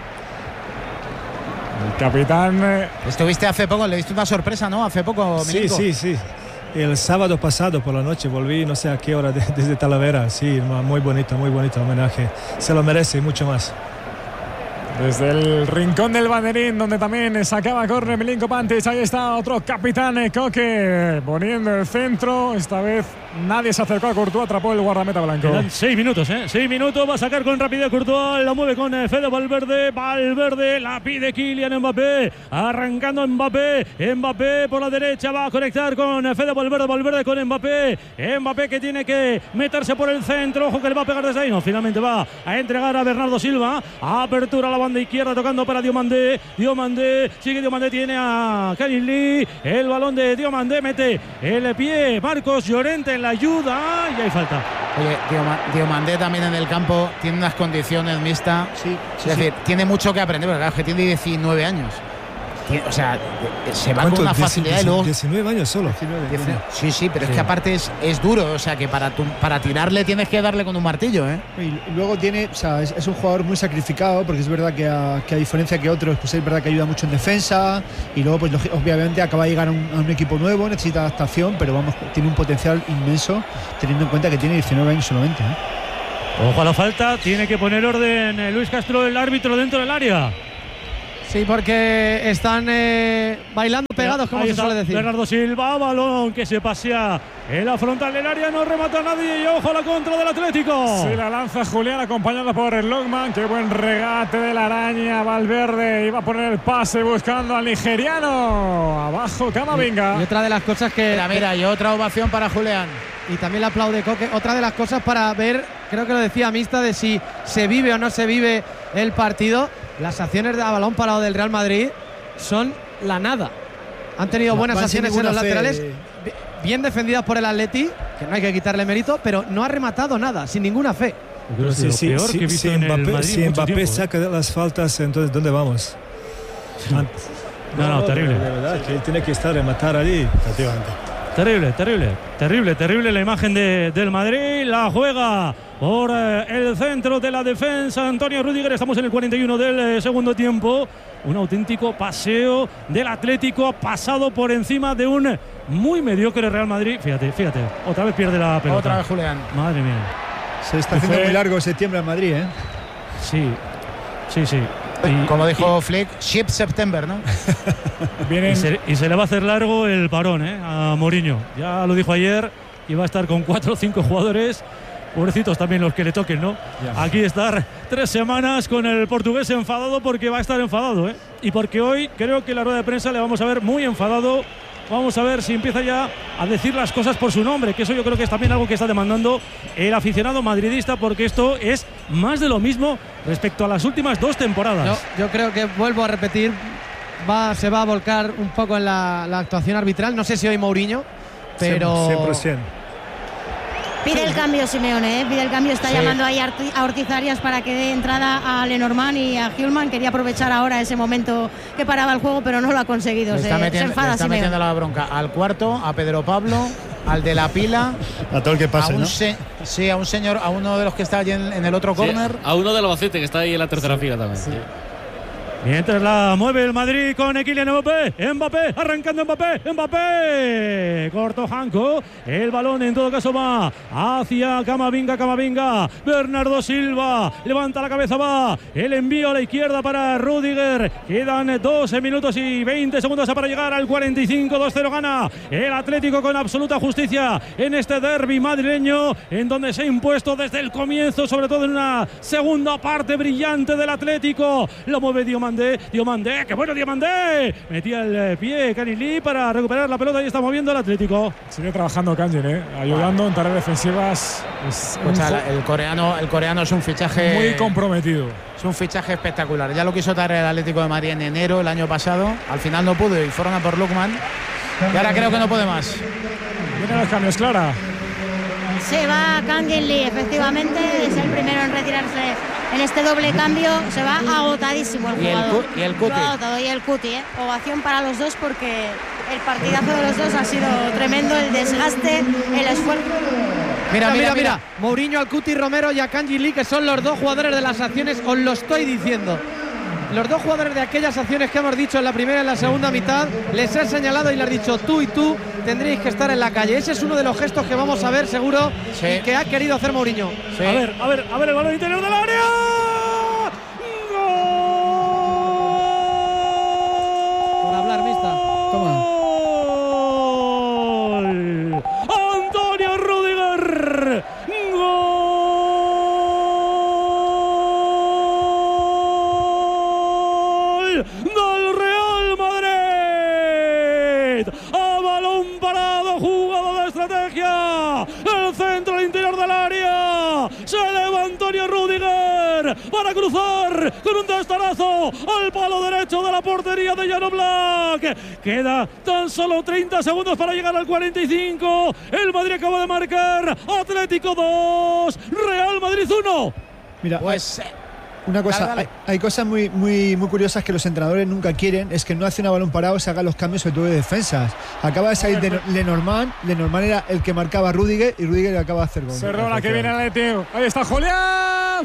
El capitán. eh, Estuviste hace poco, le diste una sorpresa, ¿no? Hace poco, Sí, Milinko. sí, sí. El sábado pasado por la noche volví, no sé a qué hora, de- desde Talavera. Sí, muy bonito, muy bonito homenaje. Se lo merece y mucho más. Desde el rincón del banderín, donde también sacaba córner Milinko Pantic. Ahí está otro capitán, eh, Coque, poniendo el centro. Esta vez nadie se acercó a Courtois, atrapó el guardameta blanco. Quedan seis minutos, ¿eh? Seis minutos, va a sacar con rapidez Courtois, la mueve con eh, Fede Valverde, Valverde, la pide Kylian Mbappé, arrancando Mbappé, Mbappé por la derecha, va a conectar con eh, Fede Valverde, Valverde con Mbappé, Mbappé que tiene que meterse por el centro, ojo que le va a pegar desde ahí, no, finalmente va a entregar a Bernardo Silva, apertura a la banda izquierda, tocando para Diomandé, Diomandé, sigue Diomandé, tiene a Kang-in Lee, el balón de Diomandé, mete el pie, Marcos Llorente en la ayuda y hay falta. Oye, Dioma- Diomandé también en el campo tiene unas condiciones mixtas. Sí, sí, Es decir, tiene mucho que aprender, porque claro, que tiene diecinueve años. o sea, se va con una facilidad y luego diecinueve años solo. diecinueve. Sí, sí, pero sí. Es que aparte es, es duro, o sea, que para, tu, para tirarle tienes que darle con un martillo, ¿eh? Y luego tiene, o sea, es, es un jugador muy sacrificado, porque es verdad que a, que a diferencia que otros, pues es verdad que ayuda mucho en defensa, y luego pues obviamente acaba de llegar a un, a un equipo nuevo, necesita adaptación, pero vamos, tiene un potencial inmenso, teniendo en cuenta que tiene diecinueve años solamente, ¿eh? Ojo a la falta, tiene que poner orden Luis Castro, el árbitro, dentro del área. Sí, porque están eh, bailando pegados, como se suele decir. Bernardo Silva, balón que se pasea en la frontal del área, no remata nadie y ojo a la contra del Atlético. Sí, la lanza Julián acompañado por el Lockman. Qué buen regate de la araña. Valverde iba a poner el pase buscando al nigeriano. Abajo Camavinga. Y, y otra de las cosas que… Mira, mira, y otra ovación para Julián. Y también le aplaude Coque. Otra de las cosas para ver, creo que lo decía Mista, de si se vive o no se vive el partido. Las acciones de balón parado del Real Madrid son la nada. Han tenido no, buenas acciones en los fe. laterales, bien defendidas por el Atleti, que no hay que quitarle mérito, pero no ha rematado nada, sin ninguna fe. Pero sí, sí, peor sí, que si en Mbappé, Madrid si Mbappé tiempo, saca ¿eh? las faltas, entonces ¿dónde vamos? No, no, no, terrible. De verdad, que él tiene que estar, rematar allí. Efectivamente. Terrible, terrible, terrible, terrible la imagen de, del Madrid. La juega por eh, el centro de la defensa Antonio Rüdiger. Estamos en el cuarenta y uno del eh, segundo tiempo. Un auténtico paseo del Atlético, pasado por encima de un muy mediocre Real Madrid. Fíjate, fíjate, otra vez pierde la pelota. Otra vez Julián. Madre mía. Se está haciendo muy largo septiembre en Madrid, ¿eh? Sí, sí, sí. Y, como dijo y, Flick, Ship September, ¿no? y, se, y se le va a hacer largo el parón, ¿eh? A Mourinho. Ya lo dijo ayer, y va a estar con cuatro o cinco jugadores. Pobrecitos también los que le toquen, ¿no? Ya. Aquí estar tres semanas con el portugués enfadado, porque va a estar enfadado, ¿eh? Y porque hoy creo que en la rueda de prensa le vamos a ver muy enfadado. Vamos a ver si empieza ya a decir las cosas por su nombre, que eso yo creo que es también algo que está demandando el aficionado madridista, porque esto es más de lo mismo respecto a las últimas dos temporadas. Yo, yo creo que, vuelvo a repetir, va, se va a volcar un poco en la, la actuación arbitral. No sé si hoy Mourinho, pero… cien por ciento. Pide el cambio Simeone, ¿eh? Pide el cambio, está sí. llamando ahí a Ortiz Arias para que dé entrada a Lenormand y a Hjulman. Quería aprovechar ahora ese momento que paraba el juego, pero no lo ha conseguido. Le se, está metiendo, se enfada le está Simeone. metiendo la bronca al cuarto, a Pedro Pablo, al de la pila, a todo el que pase, a un ¿no? Se, sí, a un señor, a uno de los que está allí en, en el otro sí, córner. A uno del Albacete que está ahí en la tercera sí. fila también. Sí. Mientras la mueve el Madrid con Kylian Mbappé, Mbappé, arrancando Mbappé, Mbappé, corto Janko, el balón en todo caso va hacia Camavinga, Camavinga, Bernardo Silva, levanta la cabeza, va, el envío a la izquierda para Rüdiger, quedan doce minutos y veinte segundos para llegar al cuarenta y cinco, dos cero gana el Atlético con absoluta justicia en este derbi madrileño, en donde se ha impuesto desde el comienzo, sobre todo en una segunda parte brillante del Atlético, lo mueve Diomandé, Diomandé, qué bueno Diomandé, metía el pie Canilí para recuperar la pelota y está moviendo el Atlético. Sigue trabajando Kangin, ¿eh? ayudando en tareas defensivas. Es o sea, el coreano, el coreano es un fichaje muy comprometido. Es un fichaje espectacular. Ya lo quiso traer el Atlético de Madrid en enero el año pasado. Al final no pudo y fueron a por Lookman. Y ahora creo que no puede más. Vienen los cambios, Clara. Se va Kangin Lee, efectivamente, es el primero en retirarse en este doble cambio. Se va agotadísimo el y jugador. El, y el Cuti. Agotado, y el Cuti, ¿eh? Ovación para los dos porque el partidazo de los dos ha sido tremendo, el desgaste, el esfuerzo. Mira, mira, mira, mira. Mourinho, al Cuti Romero y a Kangin Lee, que son los dos jugadores de las acciones, os lo estoy diciendo. Los dos jugadores de aquellas acciones que hemos dicho en la primera y en la segunda mitad, les he señalado y les he dicho tú y tú tendréis que estar en la calle. Ese es uno de los gestos que vamos a ver seguro sí. y que ha querido hacer Mourinho. Sí. A ver, a ver, a ver el balón interior del área. ¡Gol! Por hablar, Mista. Toma. Antonio Rüdiger. ¡Gol! Del Real Madrid, a balón parado, jugada de estrategia, el centro al interior del área, se eleva Antonio Rüdiger para cruzar con un testarazo al palo derecho de la portería de Jan Oblak. Queda tan solo treinta segundos para llegar al cuarenta y cinco, el Madrid acaba de marcar, Atlético dos, Real Madrid uno. Mira, pues Una cosa, Dale, dale. Hay, hay cosas muy, muy, muy curiosas que los entrenadores nunca quieren, es que no hace una balón parado, se hagan los cambios sobre todo de defensas. Acaba de salir de Lenormand, Lenormand era el que marcaba a Rüdiger y Rüdiger acaba de hacer gol. Cerrona que viene al Atlético. Ahí está Julián,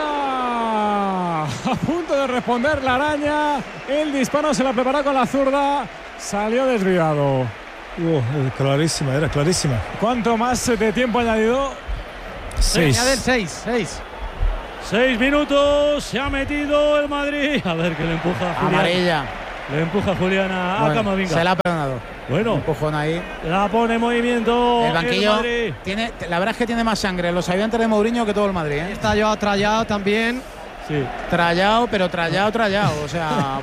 fuera. A punto de responder la araña. El disparo se la prepara con la zurda. Salió desviado. Uh, clarísima, era clarísima. ¿Cuánto más de tiempo añadido? Seis. Seis. seis, seis. Seis minutos, se ha metido el Madrid. A ver que le empuja Julián. Amarilla. Le empuja Julián a Bueno, Camavinga. se la ha perdonado. Bueno, empujón ahí. La pone en movimiento. El banquillo Madrid. tiene, la verdad es que tiene más sangre los ayudantes de Mourinho que todo el Madrid. ¿eh? Está yo Trallado también. Sí. Trallado, pero trallado, trallado. O sea.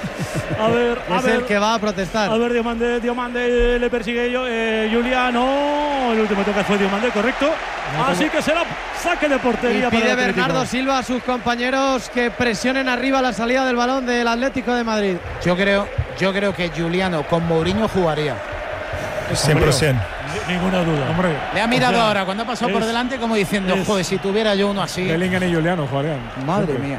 A ver, a Es ver. el que va a protestar. A ver, Diomande, Diomande le persigue yo, eh, Juliano. El último toque fue Diomande, correcto. Así que será saque de Y portería para pide el Atlético. Bernardo Silva a sus compañeros que presionen arriba la salida del balón del Atlético de Madrid. Yo creo, yo creo que Juliano con Mourinho jugaría. cien por ciento. Ninguna duda. Hombre, Le ha mirado O sea, ahora cuando ha pasado por es- delante como diciendo, es- joder, si tuviera yo uno así. Bellingham y Juliano jugarían. Madre mía.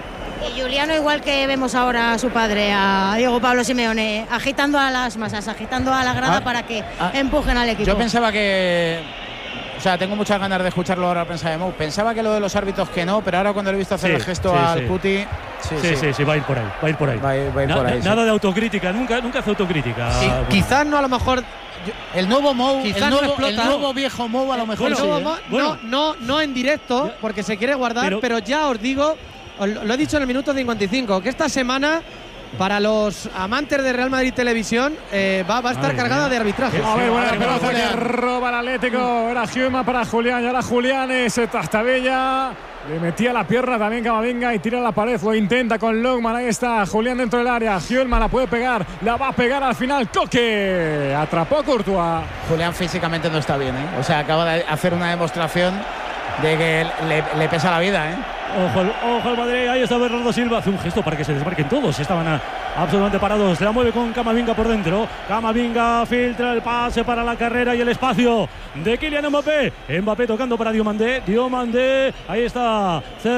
Y Juliano, igual que vemos ahora a su padre, a Diego Pablo Simeone, agitando a las masas, agitando a la grada Ah, para que ah, empujen al equipo. Yo pensaba que. O sea, tengo muchas ganas de escucharlo ahora, pensaba, pensaba que lo de los árbitros que no, pero ahora cuando le he visto hacer Sí, el gesto sí, al sí. Cuti. Sí, Sí, sí, sí, va a ir por ahí. Va a ir por ahí. Va a ir, va a ir Na- por ahí. na- sí. Nada de autocrítica, nunca, nunca hace autocrítica. Sí, Bueno. quizás no a lo mejor. El nuevo Mou, el Quizá no nuevo, el explota. nuevo viejo Mou a lo mejor Bueno, sí. no, ¿eh? no, Bueno. no, no en directo, Ya. porque se quiere guardar, Pero- pero, ya os digo, os lo lo he dicho en el minuto cincuenta y cinco, que esta semana, para los amantes de Real Madrid Televisión, eh, va, va a estar Madre cargada mía. de arbitraje. A ver, buena Madre mía, pelota que Julián. roba el Atlético. Era Human para Julián. Y ahora Julián es Tastabella. Le metía la pierna también Camavinga y tira la pared. Lo intenta con Longman. Ahí está Julián dentro del área. Human la puede pegar. La va a pegar al final. Coque. Atrapó Courtois. Julián físicamente no está bien, ¿eh? O sea, acaba de hacer una demostración de que le, le pesa la vida, ¿eh? Ojo, al- ojo al Madrid, ahí está Bernardo Silva, hace un gesto para que se desmarquen todos, estaban a- absolutamente parados, se la mueve con Camavinga por dentro, Camavinga filtra el pase para la carrera y el espacio de Kylian Mbappé, Mbappé tocando para Diomandé, Diomandé, ahí está,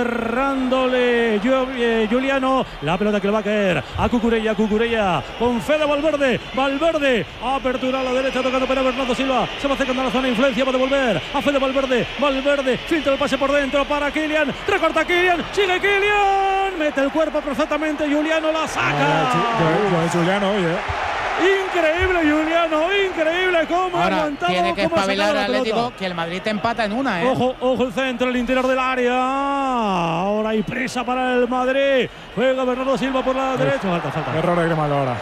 cerrándole Ju- eh, Juliano, la pelota que le va a caer a Cucurella, Cucurella, con Fede Valverde, Valverde, apertura a la derecha tocando para Bernardo Silva, se va acercando a la zona de influencia, va a devolver a Fede Valverde, Valverde, filtra el pase por dentro para Kylian, recorta Kylian, sigue Kylian, mete el cuerpo perfectamente, Juliano la saca. Lo de Juliano, oye. Increíble Juliano, increíble cómo ha Ahora aguantado, tiene que cómo ha espabilar sacado el la Atlético, pelota. que el Madrid te empata en una, ¿eh? Ojo, ojo el centro, el interior del área. Ahora hay prisa para el Madrid. Juega Bernardo Silva por la derecha. Falta, falta. Error de Grimaldo ahora.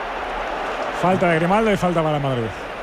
Falta de Grimaldo y falta para el Madrid.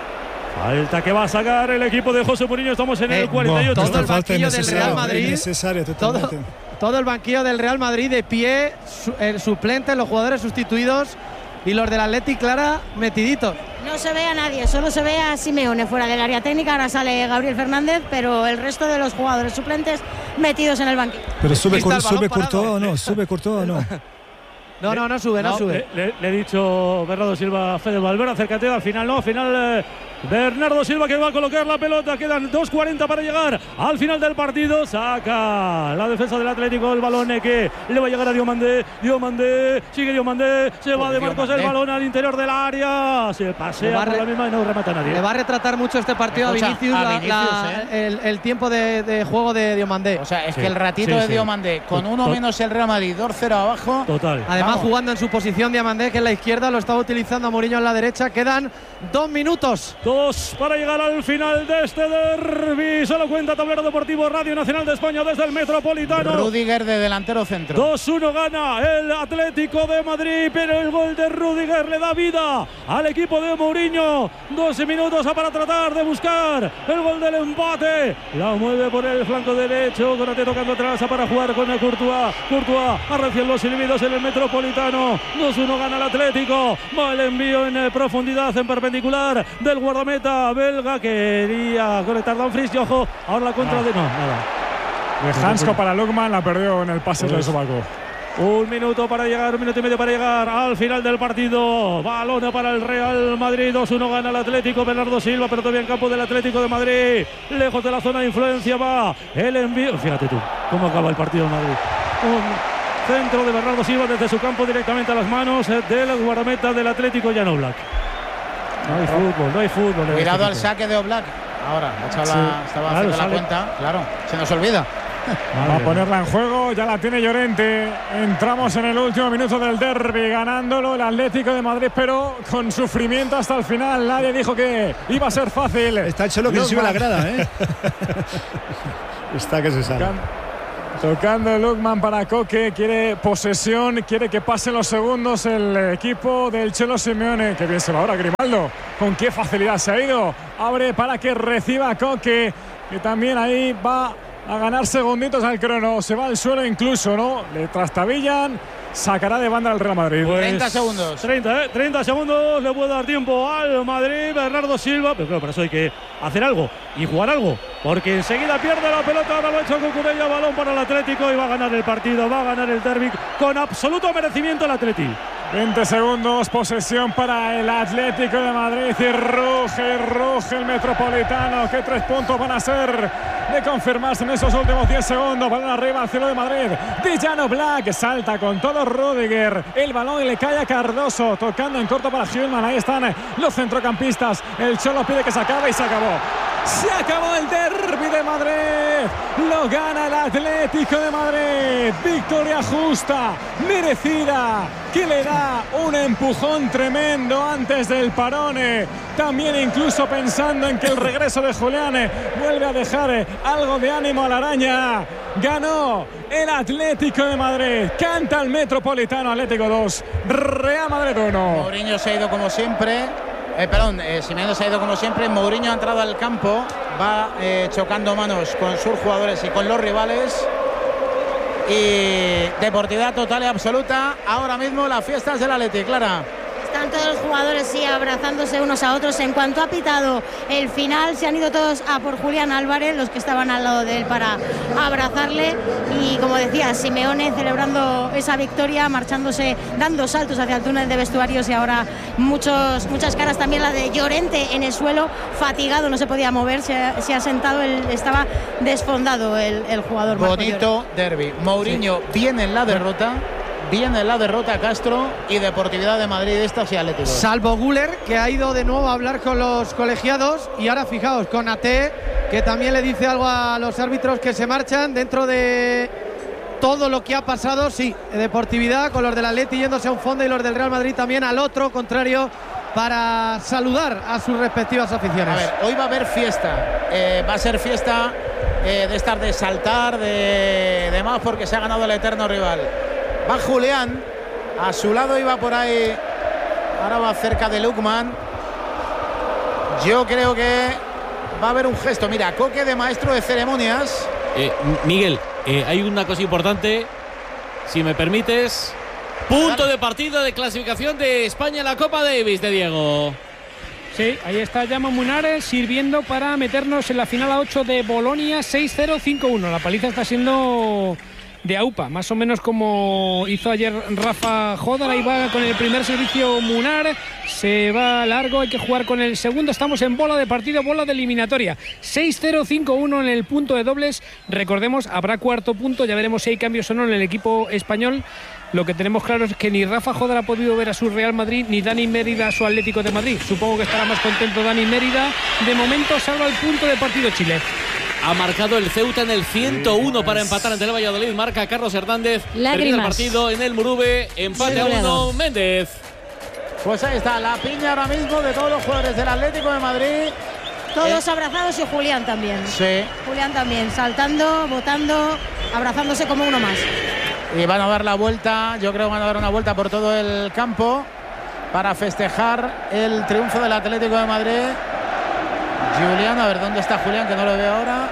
Falta que va a sacar el equipo de José Mourinho. Estamos en Eh, el cuarenta y ocho. todo el Falta banquillo del innecesaria, Real Madrid. innecesaria Todo, totalmente. todo el banquillo del Real Madrid de pie, su, el suplente, los jugadores sustituidos y los del Atleti Clara metiditos. No se ve a nadie, solo se ve a Simeone fuera del área técnica. Ahora sale Gabriel Fernández, pero el resto de los jugadores suplentes metidos en el banquillo. Pero sube, Está el Cur- balón sube parado, Courtois o ¿eh? no, sube Courtois o no. No, no, no sube, no, No, sube. Le, le- le he dicho Bernardo Silva a Fede Valverde, acércate, al final no, al final eh, Bernardo Silva que va a colocar la pelota, quedan dos cuarenta para llegar al final del partido, saca la defensa del Atlético el balón eh, que le va a llegar a Diomandé, Diomandé, sigue Diomandé, se va de Marcos el Diomandé. balón al interior del área, se Le pasea va a por re- la misma y no remata a nadie. Le va a retratar mucho este partido Escucha, a Vinicius, a la- Vinicius, la- ¿eh? el, el tiempo de, de juego de Diomandé. O sea, es Sí, que el ratito sí, de sí. Diomandé, con To- uno to- menos el Real Madrid, dos cero abajo. Total. Además, Vamos. jugando en su posición Diomandé, que es la izquierda, lo estaba utilizando a Mourinho en la derecha. Quedan dos minutos. Dos para llegar al final de este derbi. Solo cuenta Tablero Deportivo Radio Nacional de España desde el Metropolitano. Rüdiger de delantero centro. dos uno gana el Atlético de Madrid, pero el gol de Rüdiger le da vida al equipo de Mourinho. doce minutos para tratar de buscar el gol del empate. La mueve por el flanco derecho, Konaté tocando atrás para jugar con el Courtois. Courtois arrecian los silbidos en el Metropolitano. dos uno gana el Atlético. Va el envío en eh, profundidad, en perpendicular del guardameta belga. Quería conectar Dumfries y ojo, ahora la contra de... No, nada. De Hansko para Longman, la perdió en el pase del sobaco. Un minuto para llegar, un minuto y medio para llegar al final del partido. Balón para el Real Madrid. dos uno gana el Atlético. Bernardo Silva, pero todavía en campo del Atlético de Madrid. Lejos de la zona de influencia va el envío. Fíjate tú, cómo acaba el partido en Madrid. Un centro de Bernardo Silva desde su campo directamente a las manos del guardameta del Atlético, Jan Oblak. No hay fútbol, no hay fútbol. Cuidado al saque de Oblak. Ahora, ha echado Sí. la, estaba Claro, haciendo la sale. cuenta. Claro, se nos olvida. Va a ponerla en juego, ya la tiene Llorente. Entramos en el último minuto del derbi, ganándolo el Atlético de Madrid, pero con sufrimiento hasta el final. Nadie dijo que iba a ser fácil. Está el Cholo que sube la grada, ¿eh? Está que se sale. Tocando Lukman para Coque, quiere posesión, quiere que pasen los segundos el equipo del Cholo Simeone. Que bien se va ahora Grimaldo, con qué facilidad se ha ido. Abre para que reciba Coque, que también ahí va a ganar segunditos al crono. Se va al suelo incluso, ¿no? Le trastabillan. Sacará de banda al Real Madrid. Pues treinta segundos. treinta, ¿eh? treinta segundos le puede dar tiempo al Madrid. Bernardo Silva. Pero claro, para eso hay que hacer algo y jugar algo. Porque enseguida pierde la pelota. Ahora lo ha hecho Cucurella. Balón para el Atlético. Y va a ganar el partido. Va a ganar el derbi con absoluto merecimiento el Atlético. veinte segundos, posesión para el Atlético de Madrid y ruge, ruge el Metropolitano. ¿Qué tres puntos van a ser de confirmarse en esos últimos diez segundos? Balón arriba al cielo de Madrid. Jan Oblak salta con todo Rudiger. El balón y le cae a Cardoso. Tocando en corto para Hjulman. Ahí están los centrocampistas. El Cholo pide que se acabe y se acabó. Se acabó el derbi de Madrid. Lo gana el Atlético de Madrid. Victoria justa, merecida, que le da un empujón tremendo antes del parón. También incluso pensando en que el regreso de Julián vuelve a dejar algo de ánimo a la araña. Ganó el Atlético de Madrid. Canta el Metropolitano. Atlético dos, Real Madrid uno. Mourinho se ha ido como siempre. Eh, perdón, eh, Simeone se ha ido como siempre. Mourinho ha entrado al campo. Va eh, chocando manos con sus jugadores y con los rivales. Y deportividad total y absoluta. Ahora mismo las fiestas del Atleti, Clara. Están todos los jugadores sí abrazándose unos a otros. En cuanto ha pitado el final, se han ido todos a por Julián Álvarez, los que estaban al lado de él, para abrazarle. Y como decía, Simeone celebrando esa victoria, marchándose, dando saltos hacia el túnel de vestuarios. Y ahora muchos, muchas caras, también la de Llorente en el suelo, fatigado, no se podía mover, se ha, se ha sentado, él, estaba desfondado el, el jugador. Bonito derbi. Mourinho sí. Viene en la derrota. Viene la derrota Castro y Deportividad de Madrid estos y Atlético. Salvo Güler, que ha ido de nuevo a hablar con los colegiados, y ahora fijaos con Ate, que también le dice algo a los árbitros que se marchan dentro de todo lo que ha pasado. Sí, Deportividad con los del Atleti yéndose a un fondo y los del Real Madrid también al otro contrario para saludar a sus respectivas aficiones. A ver, hoy va a haber fiesta, eh, va a ser fiesta eh, de estar de saltar, de demás, porque se ha ganado el eterno rival. Va Julián, a su lado iba por ahí, ahora va cerca de Lukman. Yo creo que va a haber un gesto. Mira, Coque de maestro de ceremonias. Eh, Miguel, eh, hay una cosa importante, si me permites. Punto de partida de clasificación de España en la Copa Davis de Diego. Sí, ahí está Jaume Munares sirviendo para meternos en la final a ocho de Bolonia, seis cero cinco uno. La paliza está siendo de AUPA, más o menos como hizo ayer Rafa Jodar. Ahí va con el primer servicio Munar, se va largo, hay que jugar con el segundo. Estamos en bola de partido, bola de eliminatoria, seis cero cinco uno en el punto de dobles. Recordemos, habrá cuarto punto, ya veremos si hay cambios o no en el equipo español. Lo que tenemos claro es que ni Rafa Jodar ha podido ver a su Real Madrid, ni Dani Mérida a su Atlético de Madrid. Supongo que estará más contento Dani Mérida. De momento salva el punto de partido Chile. Ha marcado el Ceuta en el ciento uno para empatar ante el Valladolid. Marca Carlos Hernández. Lágrimas. Termina el partido en el Murube. Empate a uno. Méndez. Pues ahí está la piña ahora mismo de todos los jugadores del Atlético de Madrid. Todos eh. abrazados y Julián también. Sí. Julián también, saltando, botando, abrazándose como uno más. Y van a dar la vuelta, yo creo que van a dar una vuelta por todo el campo para festejar el triunfo del Atlético de Madrid. Julián, a ver dónde está Julián, que no lo veo ahora.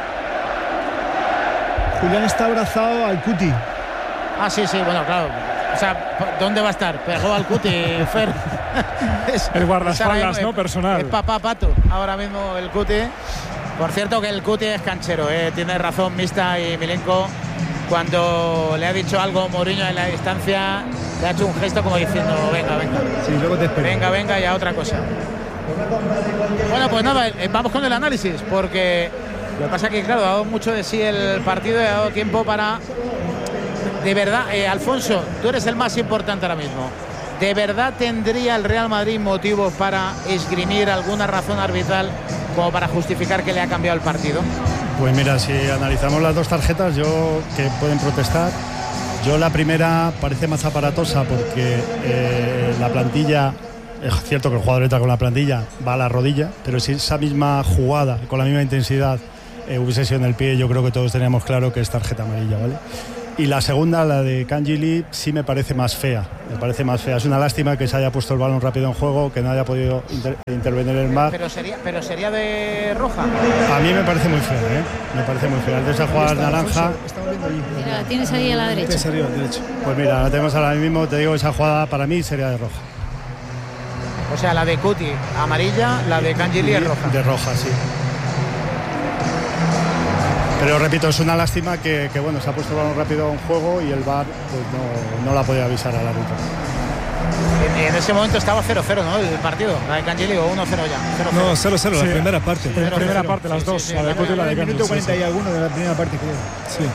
Julián está abrazado al Cuti. Ah, sí, sí, bueno, claro. O sea, ¿dónde va a estar? Pegó al Cuti, Fer. Es, el guardaespaldas, ¿no? Personal. Es papá Pato, ahora mismo el Cuti. Por cierto que el Cuti es canchero, ¿eh? Tiene razón Mista y Milenko. Cuando le ha dicho algo Mourinho en la distancia, le ha hecho un gesto como diciendo, venga, venga. Sí, luego te espero. Venga, venga, y a otra cosa. Bueno, pues nada, vamos con el análisis, porque lo que pasa es que, claro, ha dado mucho de sí el partido y ha dado tiempo para de verdad, eh, Alfonso, tú eres el más importante ahora mismo. ¿De verdad tendría el Real Madrid motivos para esgrimir alguna razón arbitral como para justificar que le ha cambiado el partido? Pues mira, si analizamos las dos tarjetas, yo que pueden protestar, yo la primera parece más aparatosa porque eh, la plantilla, es cierto que el jugador entra con la plantilla, va a la rodilla, pero si esa misma jugada, con la misma intensidad, eh, hubiese sido en el pie, yo creo que todos teníamos claro que es tarjeta amarilla, ¿vale? Y la segunda, la de Kangin Lee, sí me parece más fea. Me parece más fea. Es una lástima que se haya puesto el balón rápido en juego, que no haya podido inter intervenir el mar. Pero sería, pero sería de roja. A mí me parece muy fea, ¿eh? Me parece muy fea. Antes de jugar naranja. Mira, la tienes ahí a la derecha. Pues mira, la tenemos ahora mismo. Te digo, esa jugada para mí sería de roja. O sea, la de Cuti amarilla, la de Kangin Lee es roja. De roja, sí. Pero repito, es una lástima que, que bueno, se ha puesto el balón rápido en juego y el V A R pues, no, no la podía avisar al árbitro. En, en ese momento estaba cero cero, ¿no? El partido, la de Kangin Lee, o uno cero ya. cero cero. No, cero cero, sí. La primera parte. La primera cero, parte, las sí, dos. Sí, sí, la de Cuti y la de Kangin Lee. minuto cuarenta sí, sí. Y alguno de la primera parte, creo. Sí.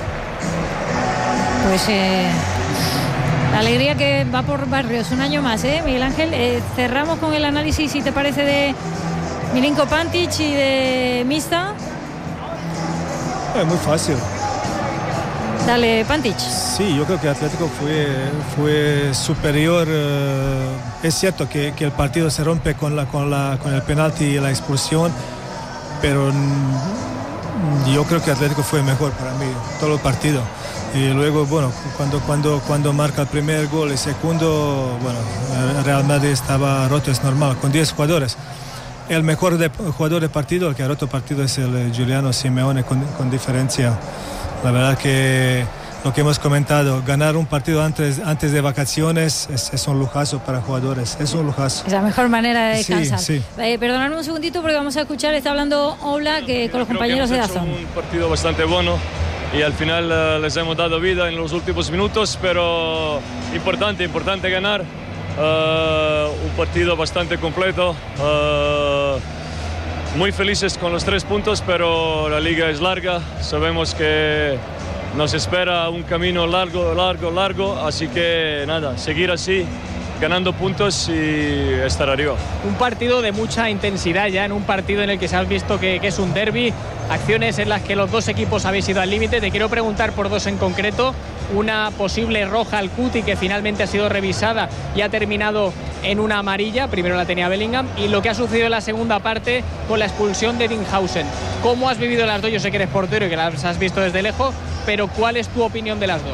Pues eh, la alegría que va por barrios un año más, ¿eh, Miguel Ángel? Eh, cerramos con el análisis, si te parece, de Milinko Pantic y de Mista. Es muy fácil. Dale, Pantic. Sí, yo creo que Atlético fue, fue superior. Eh, es cierto que, que el partido se rompe con, la, con, la, con el penalti y la expulsión, pero yo creo que Atlético fue mejor para mí todo el partido. Y luego, bueno, cuando, cuando, cuando marca el primer gol y segundo, bueno, el Real Madrid estaba roto, es normal, con diez jugadores. El mejor de, jugador del partido, el que ha roto el partido, es el Giuliano Simeone con, con diferencia. La verdad que lo que hemos comentado, ganar un partido antes, antes de vacaciones es, es un lujazo para jugadores, es un lujazo. Es la mejor manera de descansar. Sí, sí. Eh, perdonadme un segundito porque vamos a escuchar, está hablando Oblak que con los Creo compañeros que de hemos hecho Dazón. Un partido bastante bueno y al final uh, les hemos dado vida en los últimos minutos, pero importante, importante ganar. Uh, un partido bastante completo, uh, muy felices con los tres puntos, pero la liga es larga, sabemos que nos espera un camino largo, largo, largo, así que nada, seguir así, ganando puntos y estar arriba. Un partido de mucha intensidad ya, en un partido en el que se ha visto que, que es un derbi, acciones en las que los dos equipos habéis ido al límite. Te quiero preguntar por dos en concreto. Una posible roja al Cuti que finalmente ha sido revisada y ha terminado en una amarilla, primero la tenía Bellingham, y lo que ha sucedido en la segunda parte con la expulsión de Dinghausen. ¿Cómo has vivido las dos? Yo sé que eres portero y que las has visto desde lejos, pero ¿cuál es tu opinión de las dos?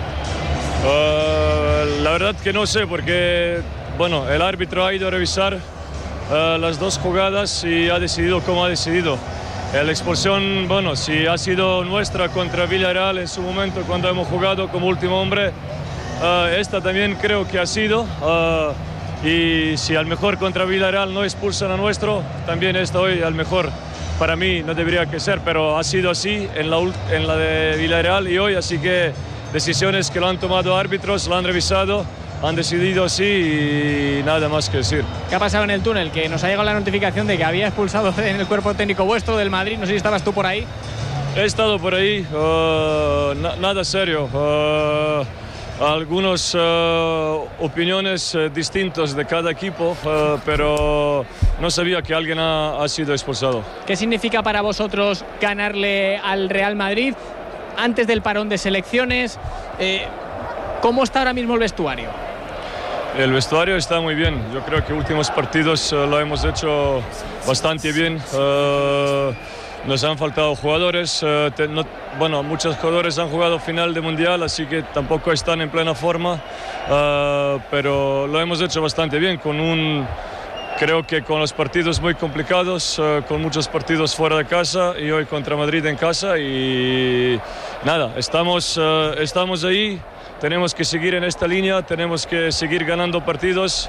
Uh, la verdad que no sé, porque bueno, el árbitro ha ido a revisar uh, las dos jugadas y ha decidido como ha decidido. La expulsión, bueno, si ha sido nuestra contra Villarreal en su momento cuando hemos jugado como último hombre, uh, esta también creo que ha sido. Uh, y si al mejor contra Villarreal no expulsan a nuestro, también esta hoy al mejor para mí no debería que ser, pero ha sido así en la, en la de Villarreal y hoy, así que decisiones que lo han tomado árbitros, lo han revisado, han decidido así y nada más que decir. ¿Qué ha pasado en el túnel? Que nos ha llegado la notificación de que había expulsado en el cuerpo técnico vuestro del Madrid. No sé si estabas tú por ahí. He estado por ahí, uh, na nada serio. Uh, algunas uh, opiniones uh, distintas de cada equipo, uh, pero no sabía que alguien ha, ha sido expulsado. ¿Qué significa para vosotros ganarle al Real Madrid antes del parón de selecciones? Eh, ¿Cómo está ahora mismo el vestuario? El vestuario está muy bien. Yo creo que últimos partidos uh, lo hemos hecho bastante bien. Uh, nos han faltado jugadores. Uh, te, no, bueno, muchos jugadores han jugado final de mundial, así que tampoco están en plena forma. Uh, pero lo hemos hecho bastante bien. Con un, creo que con los partidos muy complicados, uh, con muchos partidos fuera de casa y hoy contra Madrid en casa. Y nada, estamos, uh, estamos ahí. Tenemos que seguir en esta línea, tenemos que seguir ganando partidos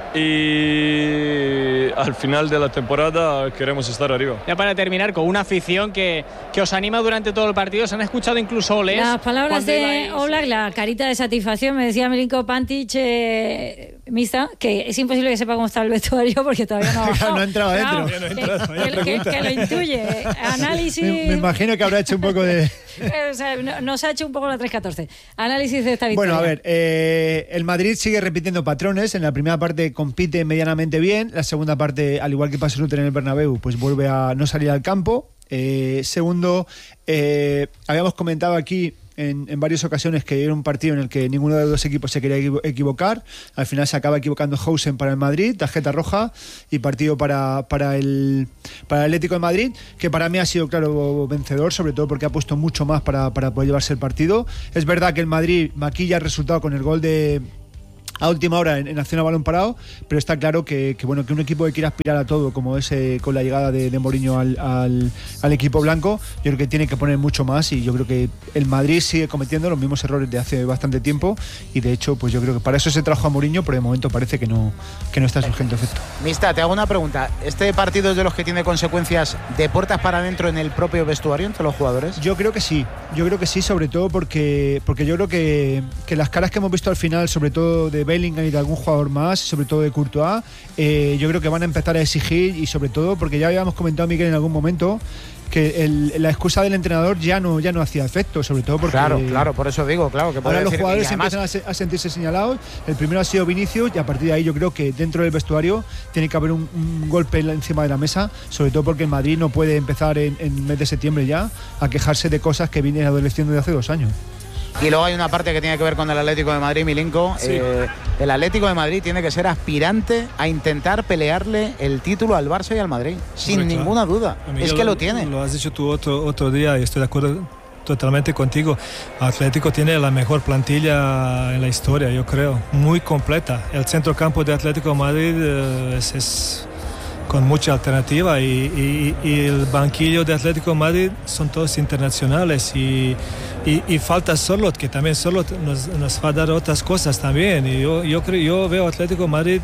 y al final de la temporada queremos estar arriba. Ya para terminar, con una afición que, que os anima durante todo el partido, se han escuchado incluso oles. Las palabras de Oblak, la carita de satisfacción, me decía Milinko Pantic, eh, Mista, que es imposible que sepa cómo está el vestuario porque todavía no ha bajado. No ha entrado Claro, dentro. que, que- que- que lo intuye. Análisis. Me, me imagino que habrá hecho un poco de. Eh, o sea, no- nos ha hecho un poco la tres catorce. Análisis de esta victoria. Bueno, a ver, eh, el Madrid sigue repitiendo patrones. En la primera parte compite medianamente bien. La segunda parte, al igual que pasa en el Bernabéu, pues vuelve a no salir al campo. Eh, segundo, eh, habíamos comentado aquí en, en varias ocasiones que era un partido en el que ninguno de los dos equipos se quería equivo- equivocar. Al final se acaba equivocando Hausen para el Madrid, tarjeta roja, y partido para, para, el, para el Atlético de Madrid, que para mí ha sido, claro, vencedor, sobre todo porque ha puesto mucho más para, para poder llevarse el partido. Es verdad que el Madrid maquilla el resultado con el gol de a última hora en, en acción a balón parado, pero está claro que, que bueno que un equipo que quiere aspirar a todo, como es eh, con la llegada de, de Mourinho al, al, al equipo blanco, yo creo que tiene que poner mucho más, y yo creo que el Madrid sigue cometiendo los mismos errores de hace bastante tiempo, y de hecho pues yo creo que para eso se trajo a Mourinho, pero de momento parece que no, que no está surgiendo efecto. Mista, te hago una pregunta. ¿Este partido es de los que tiene consecuencias de puertas para adentro en el propio vestuario entre los jugadores? Yo creo que sí, yo creo que sí, sobre todo porque, porque yo creo que, que las caras que hemos visto al final, sobre todo de Bellingham y de algún jugador más, sobre todo de Courtois, eh, yo creo que van a empezar a exigir, y sobre todo porque ya habíamos comentado, Miguel, en algún momento que el, la excusa del entrenador ya no ya no hacía efecto, sobre todo porque Claro, claro, por eso digo, claro, que puede ahora los decir- jugadores y además- empiezan a, se- a sentirse señalados. El primero ha sido Vinicius, y a partir de ahí yo creo que dentro del vestuario tiene que haber un, un golpe en la- encima de la mesa, sobre todo porque el Madrid no puede empezar en, en mes de septiembre ya a quejarse de cosas que vienen adoleciendo de hace dos años. Y luego hay una parte que tiene que ver con el Atlético de Madrid, Milinko. Sí. Eh, el Atlético de Madrid tiene que ser aspirante a intentar pelearle el título al Barça y al Madrid, sin Correcto. ninguna duda. Miguel, Es que lo tiene. Lo has dicho tú otro, otro día, y estoy de acuerdo totalmente contigo. Atlético tiene la mejor plantilla en la historia, yo creo, muy completa. El centrocampo de Atlético de Madrid eh, es, es con mucha alternativa, y, y- y el banquillo de Atlético de Madrid son todos internacionales, y, y, y falta Sorloth, que también Sorloth nos, nos va a dar otras cosas también. Y yo, yo, creo, yo veo Atlético de Madrid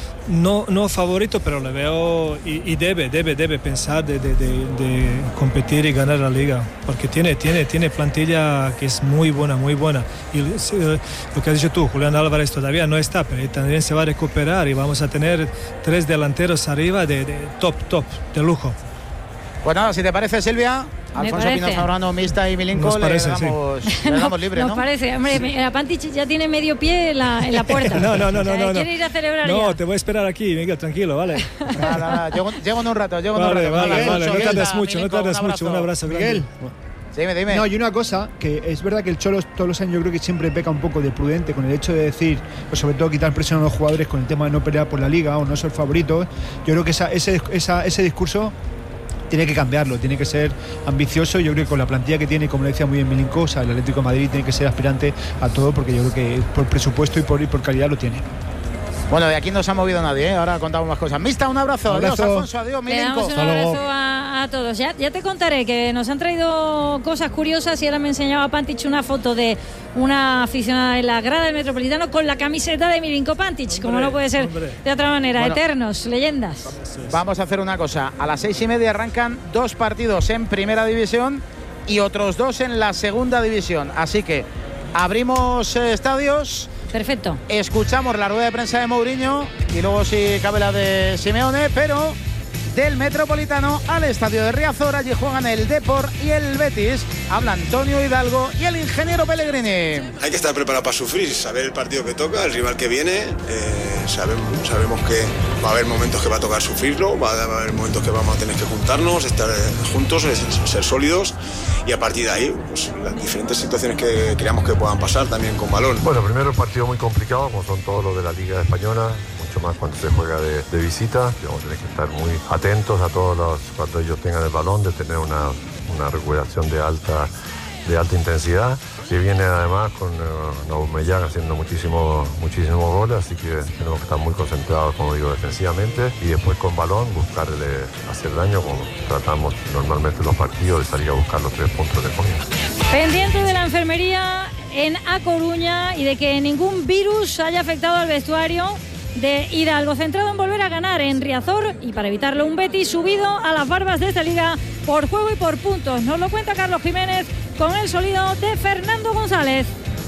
no, no favorito, pero le veo y, y debe, debe, debe pensar de, de, de, de competir y ganar la liga, porque tiene, tiene, tiene plantilla que es muy buena, muy buena. Y eh, lo que has dicho tú, Julián Álvarez todavía no está, pero también se va a recuperar, y vamos a tener tres delanteros arriba de, de top, top, de lujo. Pues nada, si te parece, Silvia, Me Alfonso parece. Pino Zambrano, Mista y Milinko, Nos le, parece, damos, le damos libre, Nos ¿no? parece, hombre, la Pantich ya tiene medio pie en la, en la puerta. No, no, no, O sea, no, no. Quiere ir a celebrar No, ya. te voy a esperar aquí, Miguel, tranquilo, vale. Nada, nada, llego, llego en un rato, llego en un Vale, rato. vale, Nada, vale, no Alfonso, tardes Mista, mucho, no Milinko, tardes mucho, un abrazo grande. Miguel. Dime, dime. No, y una cosa, que es verdad que el Cholo todos los años yo creo que siempre peca un poco de prudente con el hecho de decir, pues sobre todo quitar presión a los jugadores con el tema de no pelear por la liga o no ser favoritos. Yo creo que esa, ese, esa, ese discurso tiene que cambiarlo, tiene que ser ambicioso. Yo creo que con la plantilla que tiene, como le decía muy bien Milinko, o sea, el Atlético de Madrid tiene que ser aspirante a todo, porque yo creo que por presupuesto y por, y por calidad lo tiene. Bueno, de aquí no se ha movido nadie, ¿eh? Ahora contamos más cosas. Mista, un abrazo. Un Adiós, abrazo. Alfonso. Adiós, Le Milinko. damos un abrazo a, a todos. Ya, ya te contaré que nos han traído cosas curiosas, y ahora me enseñaba Pantich una foto de una aficionada de la grada del Metropolitano con la camiseta de Milinko Pantich, como no puede ser de otra manera. Bueno. Eternos, leyendas. Vamos a hacer una cosa. A las seis y media arrancan dos partidos en Primera División y otros dos en la Segunda División. Así que abrimos eh, estadios. Perfecto. Escuchamos la rueda de prensa de Mourinho y luego si cabe la de Simeone, pero del Metropolitano al estadio de Riazor. Allí juegan el Depor y el Betis. Habla Antonio Hidalgo y el ingeniero Pellegrini. Hay que estar preparado para sufrir, saber el partido que toca, el rival que viene. Eh, sabemos, sabemos que va a haber momentos que va a tocar sufrirlo, va a haber momentos que vamos a tener que juntarnos, estar juntos, ser sólidos, y a partir de ahí, pues, las diferentes situaciones que creamos que puedan pasar también con balón. Bueno, primero un partido muy complicado, como son todos los de la Liga Española, mucho más cuando se juega de, de visita. Y vamos a tener que estar muy atentos a todos los, cuando ellos tengan el balón, de tener una, una recuperación de alta, de alta intensidad, que viene además con uh, Aubameyang haciendo muchísimos muchísimos goles, así que tenemos que estar muy concentrados, como digo, defensivamente, y después con balón buscarle hacer daño, como tratamos normalmente los partidos, de salir a buscar los tres puntos de comienzo. Pendiente de la enfermería en A Coruña y de que ningún virus haya afectado al vestuario de Hidalgo, centrado en volver a ganar en Riazor, y para evitarlo un Betis subido a las barbas de esta liga por juego y por puntos. Nos lo cuenta Carlos Jiménez con el sonido de Fernando González.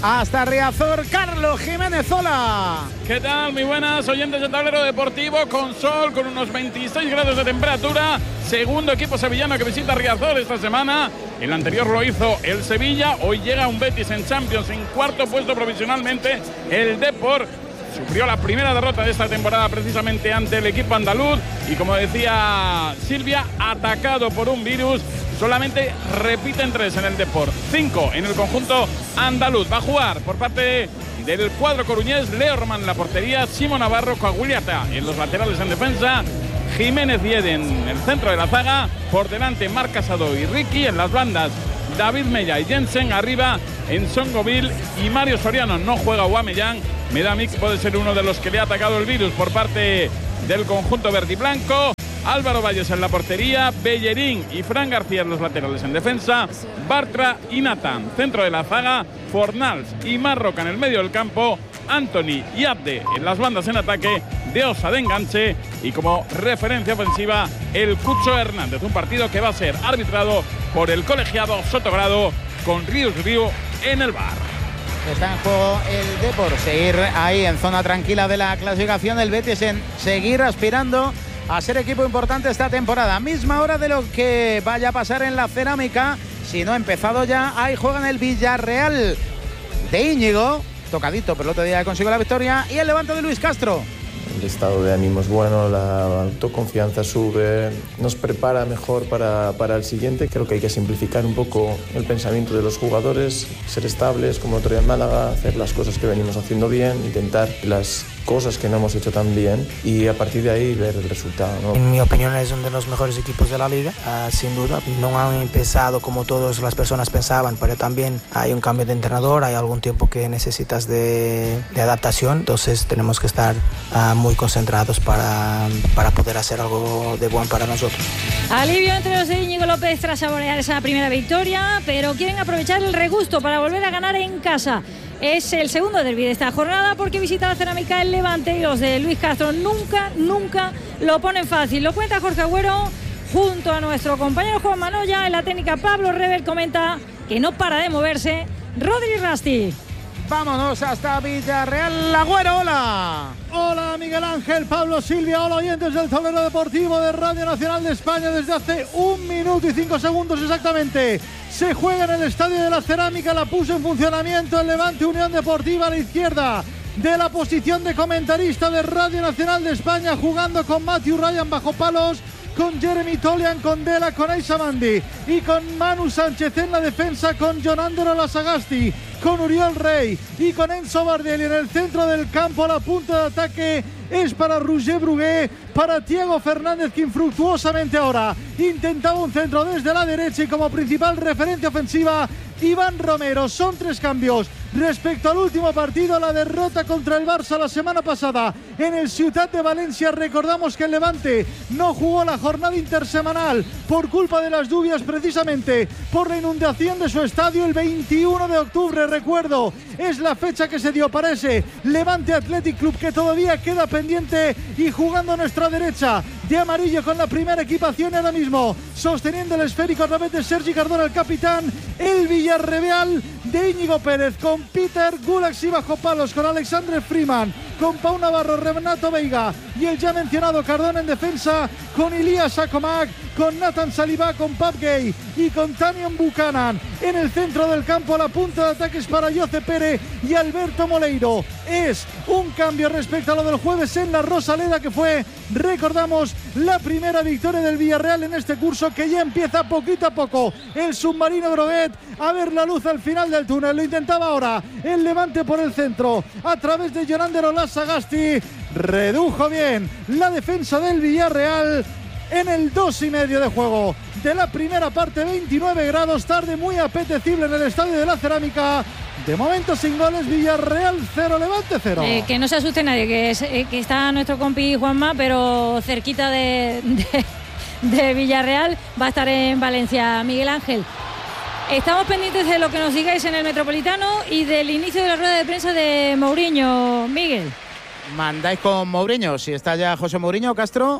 hasta Riazor, Carlos Jiménez. Hola. ¿Qué tal? Muy buenas, oyentes del Tablero Deportivo, con sol, con unos veintiséis grados de temperatura. Segundo equipo sevillano que visita Riazor esta semana. El anterior lo hizo el Sevilla. Hoy llega un Betis en Champions en cuarto puesto provisionalmente. El Depor sufrió la primera derrota de esta temporada precisamente ante el equipo andaluz. Y como decía Silvia, atacado por un virus. Solamente repiten tres en el Depor, cinco en el conjunto andaluz. Va a jugar por parte del cuadro coruñés Leo Román en la portería, Simo Navarro, Coaguiliata en los laterales en defensa, Jiménez Diede en el centro de la zaga, por delante Marc Casado y Ricky, en las bandas David Mella y Jensen, arriba en Songoville y Mario Soriano. No juega Aubameyang, me da a mí que puede ser uno de los que le ha atacado el virus por parte del conjunto verde y blanco. Álvaro Valles en la portería, Bellerín y Fran García en los laterales en defensa, Bartra y Nathan, centro de la zaga, Fornals y Marroca en el medio del campo, Anthony y Abde en las bandas en ataque, De Osa de enganche y como referencia ofensiva el Cucho Hernández. Un partido que va a ser arbitrado por el colegiado Sotogrado con Ríos Río en el bar. Está en juego el Depor, seguir ahí en zona tranquila de la clasificación, el Betis en seguir aspirando a ser equipo importante esta temporada. Misma hora de lo que vaya a pasar en la Cerámica. Si no ha empezado ya, ahí juegan el Villarreal de Íñigo, tocadito, pero el otro día consiguió la victoria, y el Levante de Luis Castro. El estado de ánimo es bueno, la autoconfianza sube, nos prepara mejor para, para el siguiente. Creo que hay que simplificar un poco el pensamiento de los jugadores, ser estables como otro día en Málaga, hacer las cosas que venimos haciendo bien, intentar las cosas que no hemos hecho tan bien y a partir de ahí ver el resultado, ¿no? En mi opinión es uno de los mejores equipos de la liga, uh, sin duda. No han empezado como todas las personas pensaban, pero también hay un cambio de entrenador, hay algún tiempo que necesitas de, de adaptación, entonces tenemos que estar uh, muy concentrados para, para poder hacer algo de bueno para nosotros. Alivio entre los de Íñigo López tras saborear esa primera victoria, pero quieren aprovechar el regusto para volver a ganar en casa. Es el segundo derbi de esta jornada porque visita la Cerámica el Levante y los de Luis Castro nunca, nunca lo ponen fácil. Lo cuenta Jorge Agüero junto a nuestro compañero Juan Manoya. En la técnica Pablo Rebel comenta que no para de moverse Rodri Rasti. Vámonos hasta Villarreal. Agüero, hola. Hola Miguel Ángel, Pablo, Silvia, hola oyentes del Tablero Deportivo de Radio Nacional de España. Desde hace un minuto y cinco segundos exactamente se juega en el Estadio de la Cerámica, la puso en funcionamiento el Levante Unión Deportiva a la izquierda de la posición de comentarista de Radio Nacional de España, jugando con Matthew Ryan bajo palos, con Jeremy Tolian, con Dela, con Aisa Mandi y con Manu Sánchez en la defensa, con Jonandero Lasagasti, con Uriol Rey y con Enzo Bardelli en el centro del campo. La punta de ataque es para Roger Brugué, para Thiago Fernández, que infructuosamente ahora intentaba un centro desde la derecha, y como principal referencia ofensiva Iván Romero. Son tres cambios respecto al último partido, la derrota contra el Barça la semana pasada en el Ciutat de Valencia. Recordamos que el Levante no jugó la jornada intersemanal por culpa de las lluvias, precisamente por la inundación de su estadio el veintiuno de octubre. Recuerdo, es la fecha que se dio para ese Levante Athletic Club que todavía queda pendiente, y jugando a nuestra derecha de amarillo con la primera equipación ahora mismo, sosteniendo el esférico a través de Sergi Cardona, el capitán, el Villarreal de Íñigo Pérez, con Peter Gulax y bajo palos, con Alexandre Freeman, con Pau Navarro, Renato Veiga y el ya mencionado Cardona en defensa, con Ilias Akomak, con Nathan Saliba, con Pap Gay y con Tanion Buchanan en el centro del campo. La punta de ataques para Jose Pérez y Alberto Moleiro. Es un cambio respecto a lo del jueves en la Rosaleda, que fue, recordamos, la primera victoria del Villarreal en este curso, que ya empieza poquito a poco el submarino Groguet a ver la luz al final del túnel. Lo intentaba ahora el Levante por el centro a través de Jonandero Lasagasti. Redujo bien la defensa del Villarreal en el dos y medio de juego de la primera parte. Veintinueve grados, tarde muy apetecible en el Estadio de la Cerámica. De momento sin goles, Villarreal cero, Levante cero. Eh, que no se asuste nadie, que, es, eh, que está nuestro compi Juanma, pero cerquita de, de, de Villarreal va a estar en Valencia. Miguel Ángel, estamos pendientes de lo que nos digáis en el Metropolitano y del inicio de la rueda de prensa de Mourinho. Miguel. Mandáis con Mourinho, si está ya José Mourinho, Castro.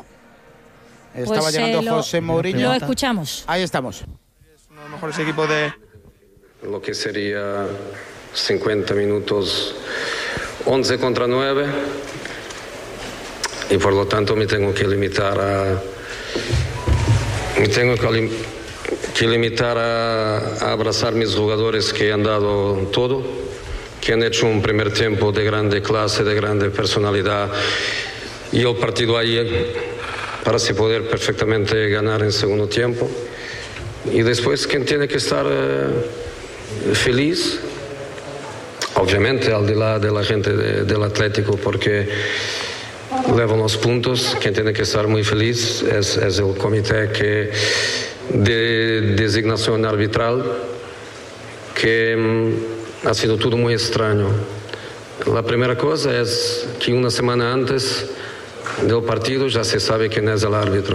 Estaba pues, llegando eh, lo, José Mourinho. Lo escuchamos. Ahí estamos. Es uno de los mejores equipos de... Lo que sería cincuenta minutos once contra nueve y por lo tanto me tengo que limitar a me tengo que, lim, que limitar a, a abrazar mis jugadores que han dado todo, que han hecho un primer tiempo de grande clase, de grande personalidad, y el partido ahí para así poder perfectamente ganar en segundo tiempo. Y después quien tiene que estar eh, feliz, obviamente al de la, de la gente de, del Atlético, porque levan los puntos. Quien tiene que estar muy feliz es, es el comité que de designación arbitral, que mm, ha sido todo muy extraño. La primera cosa es que una semana antes del partido ya se sabe quién es el árbitro.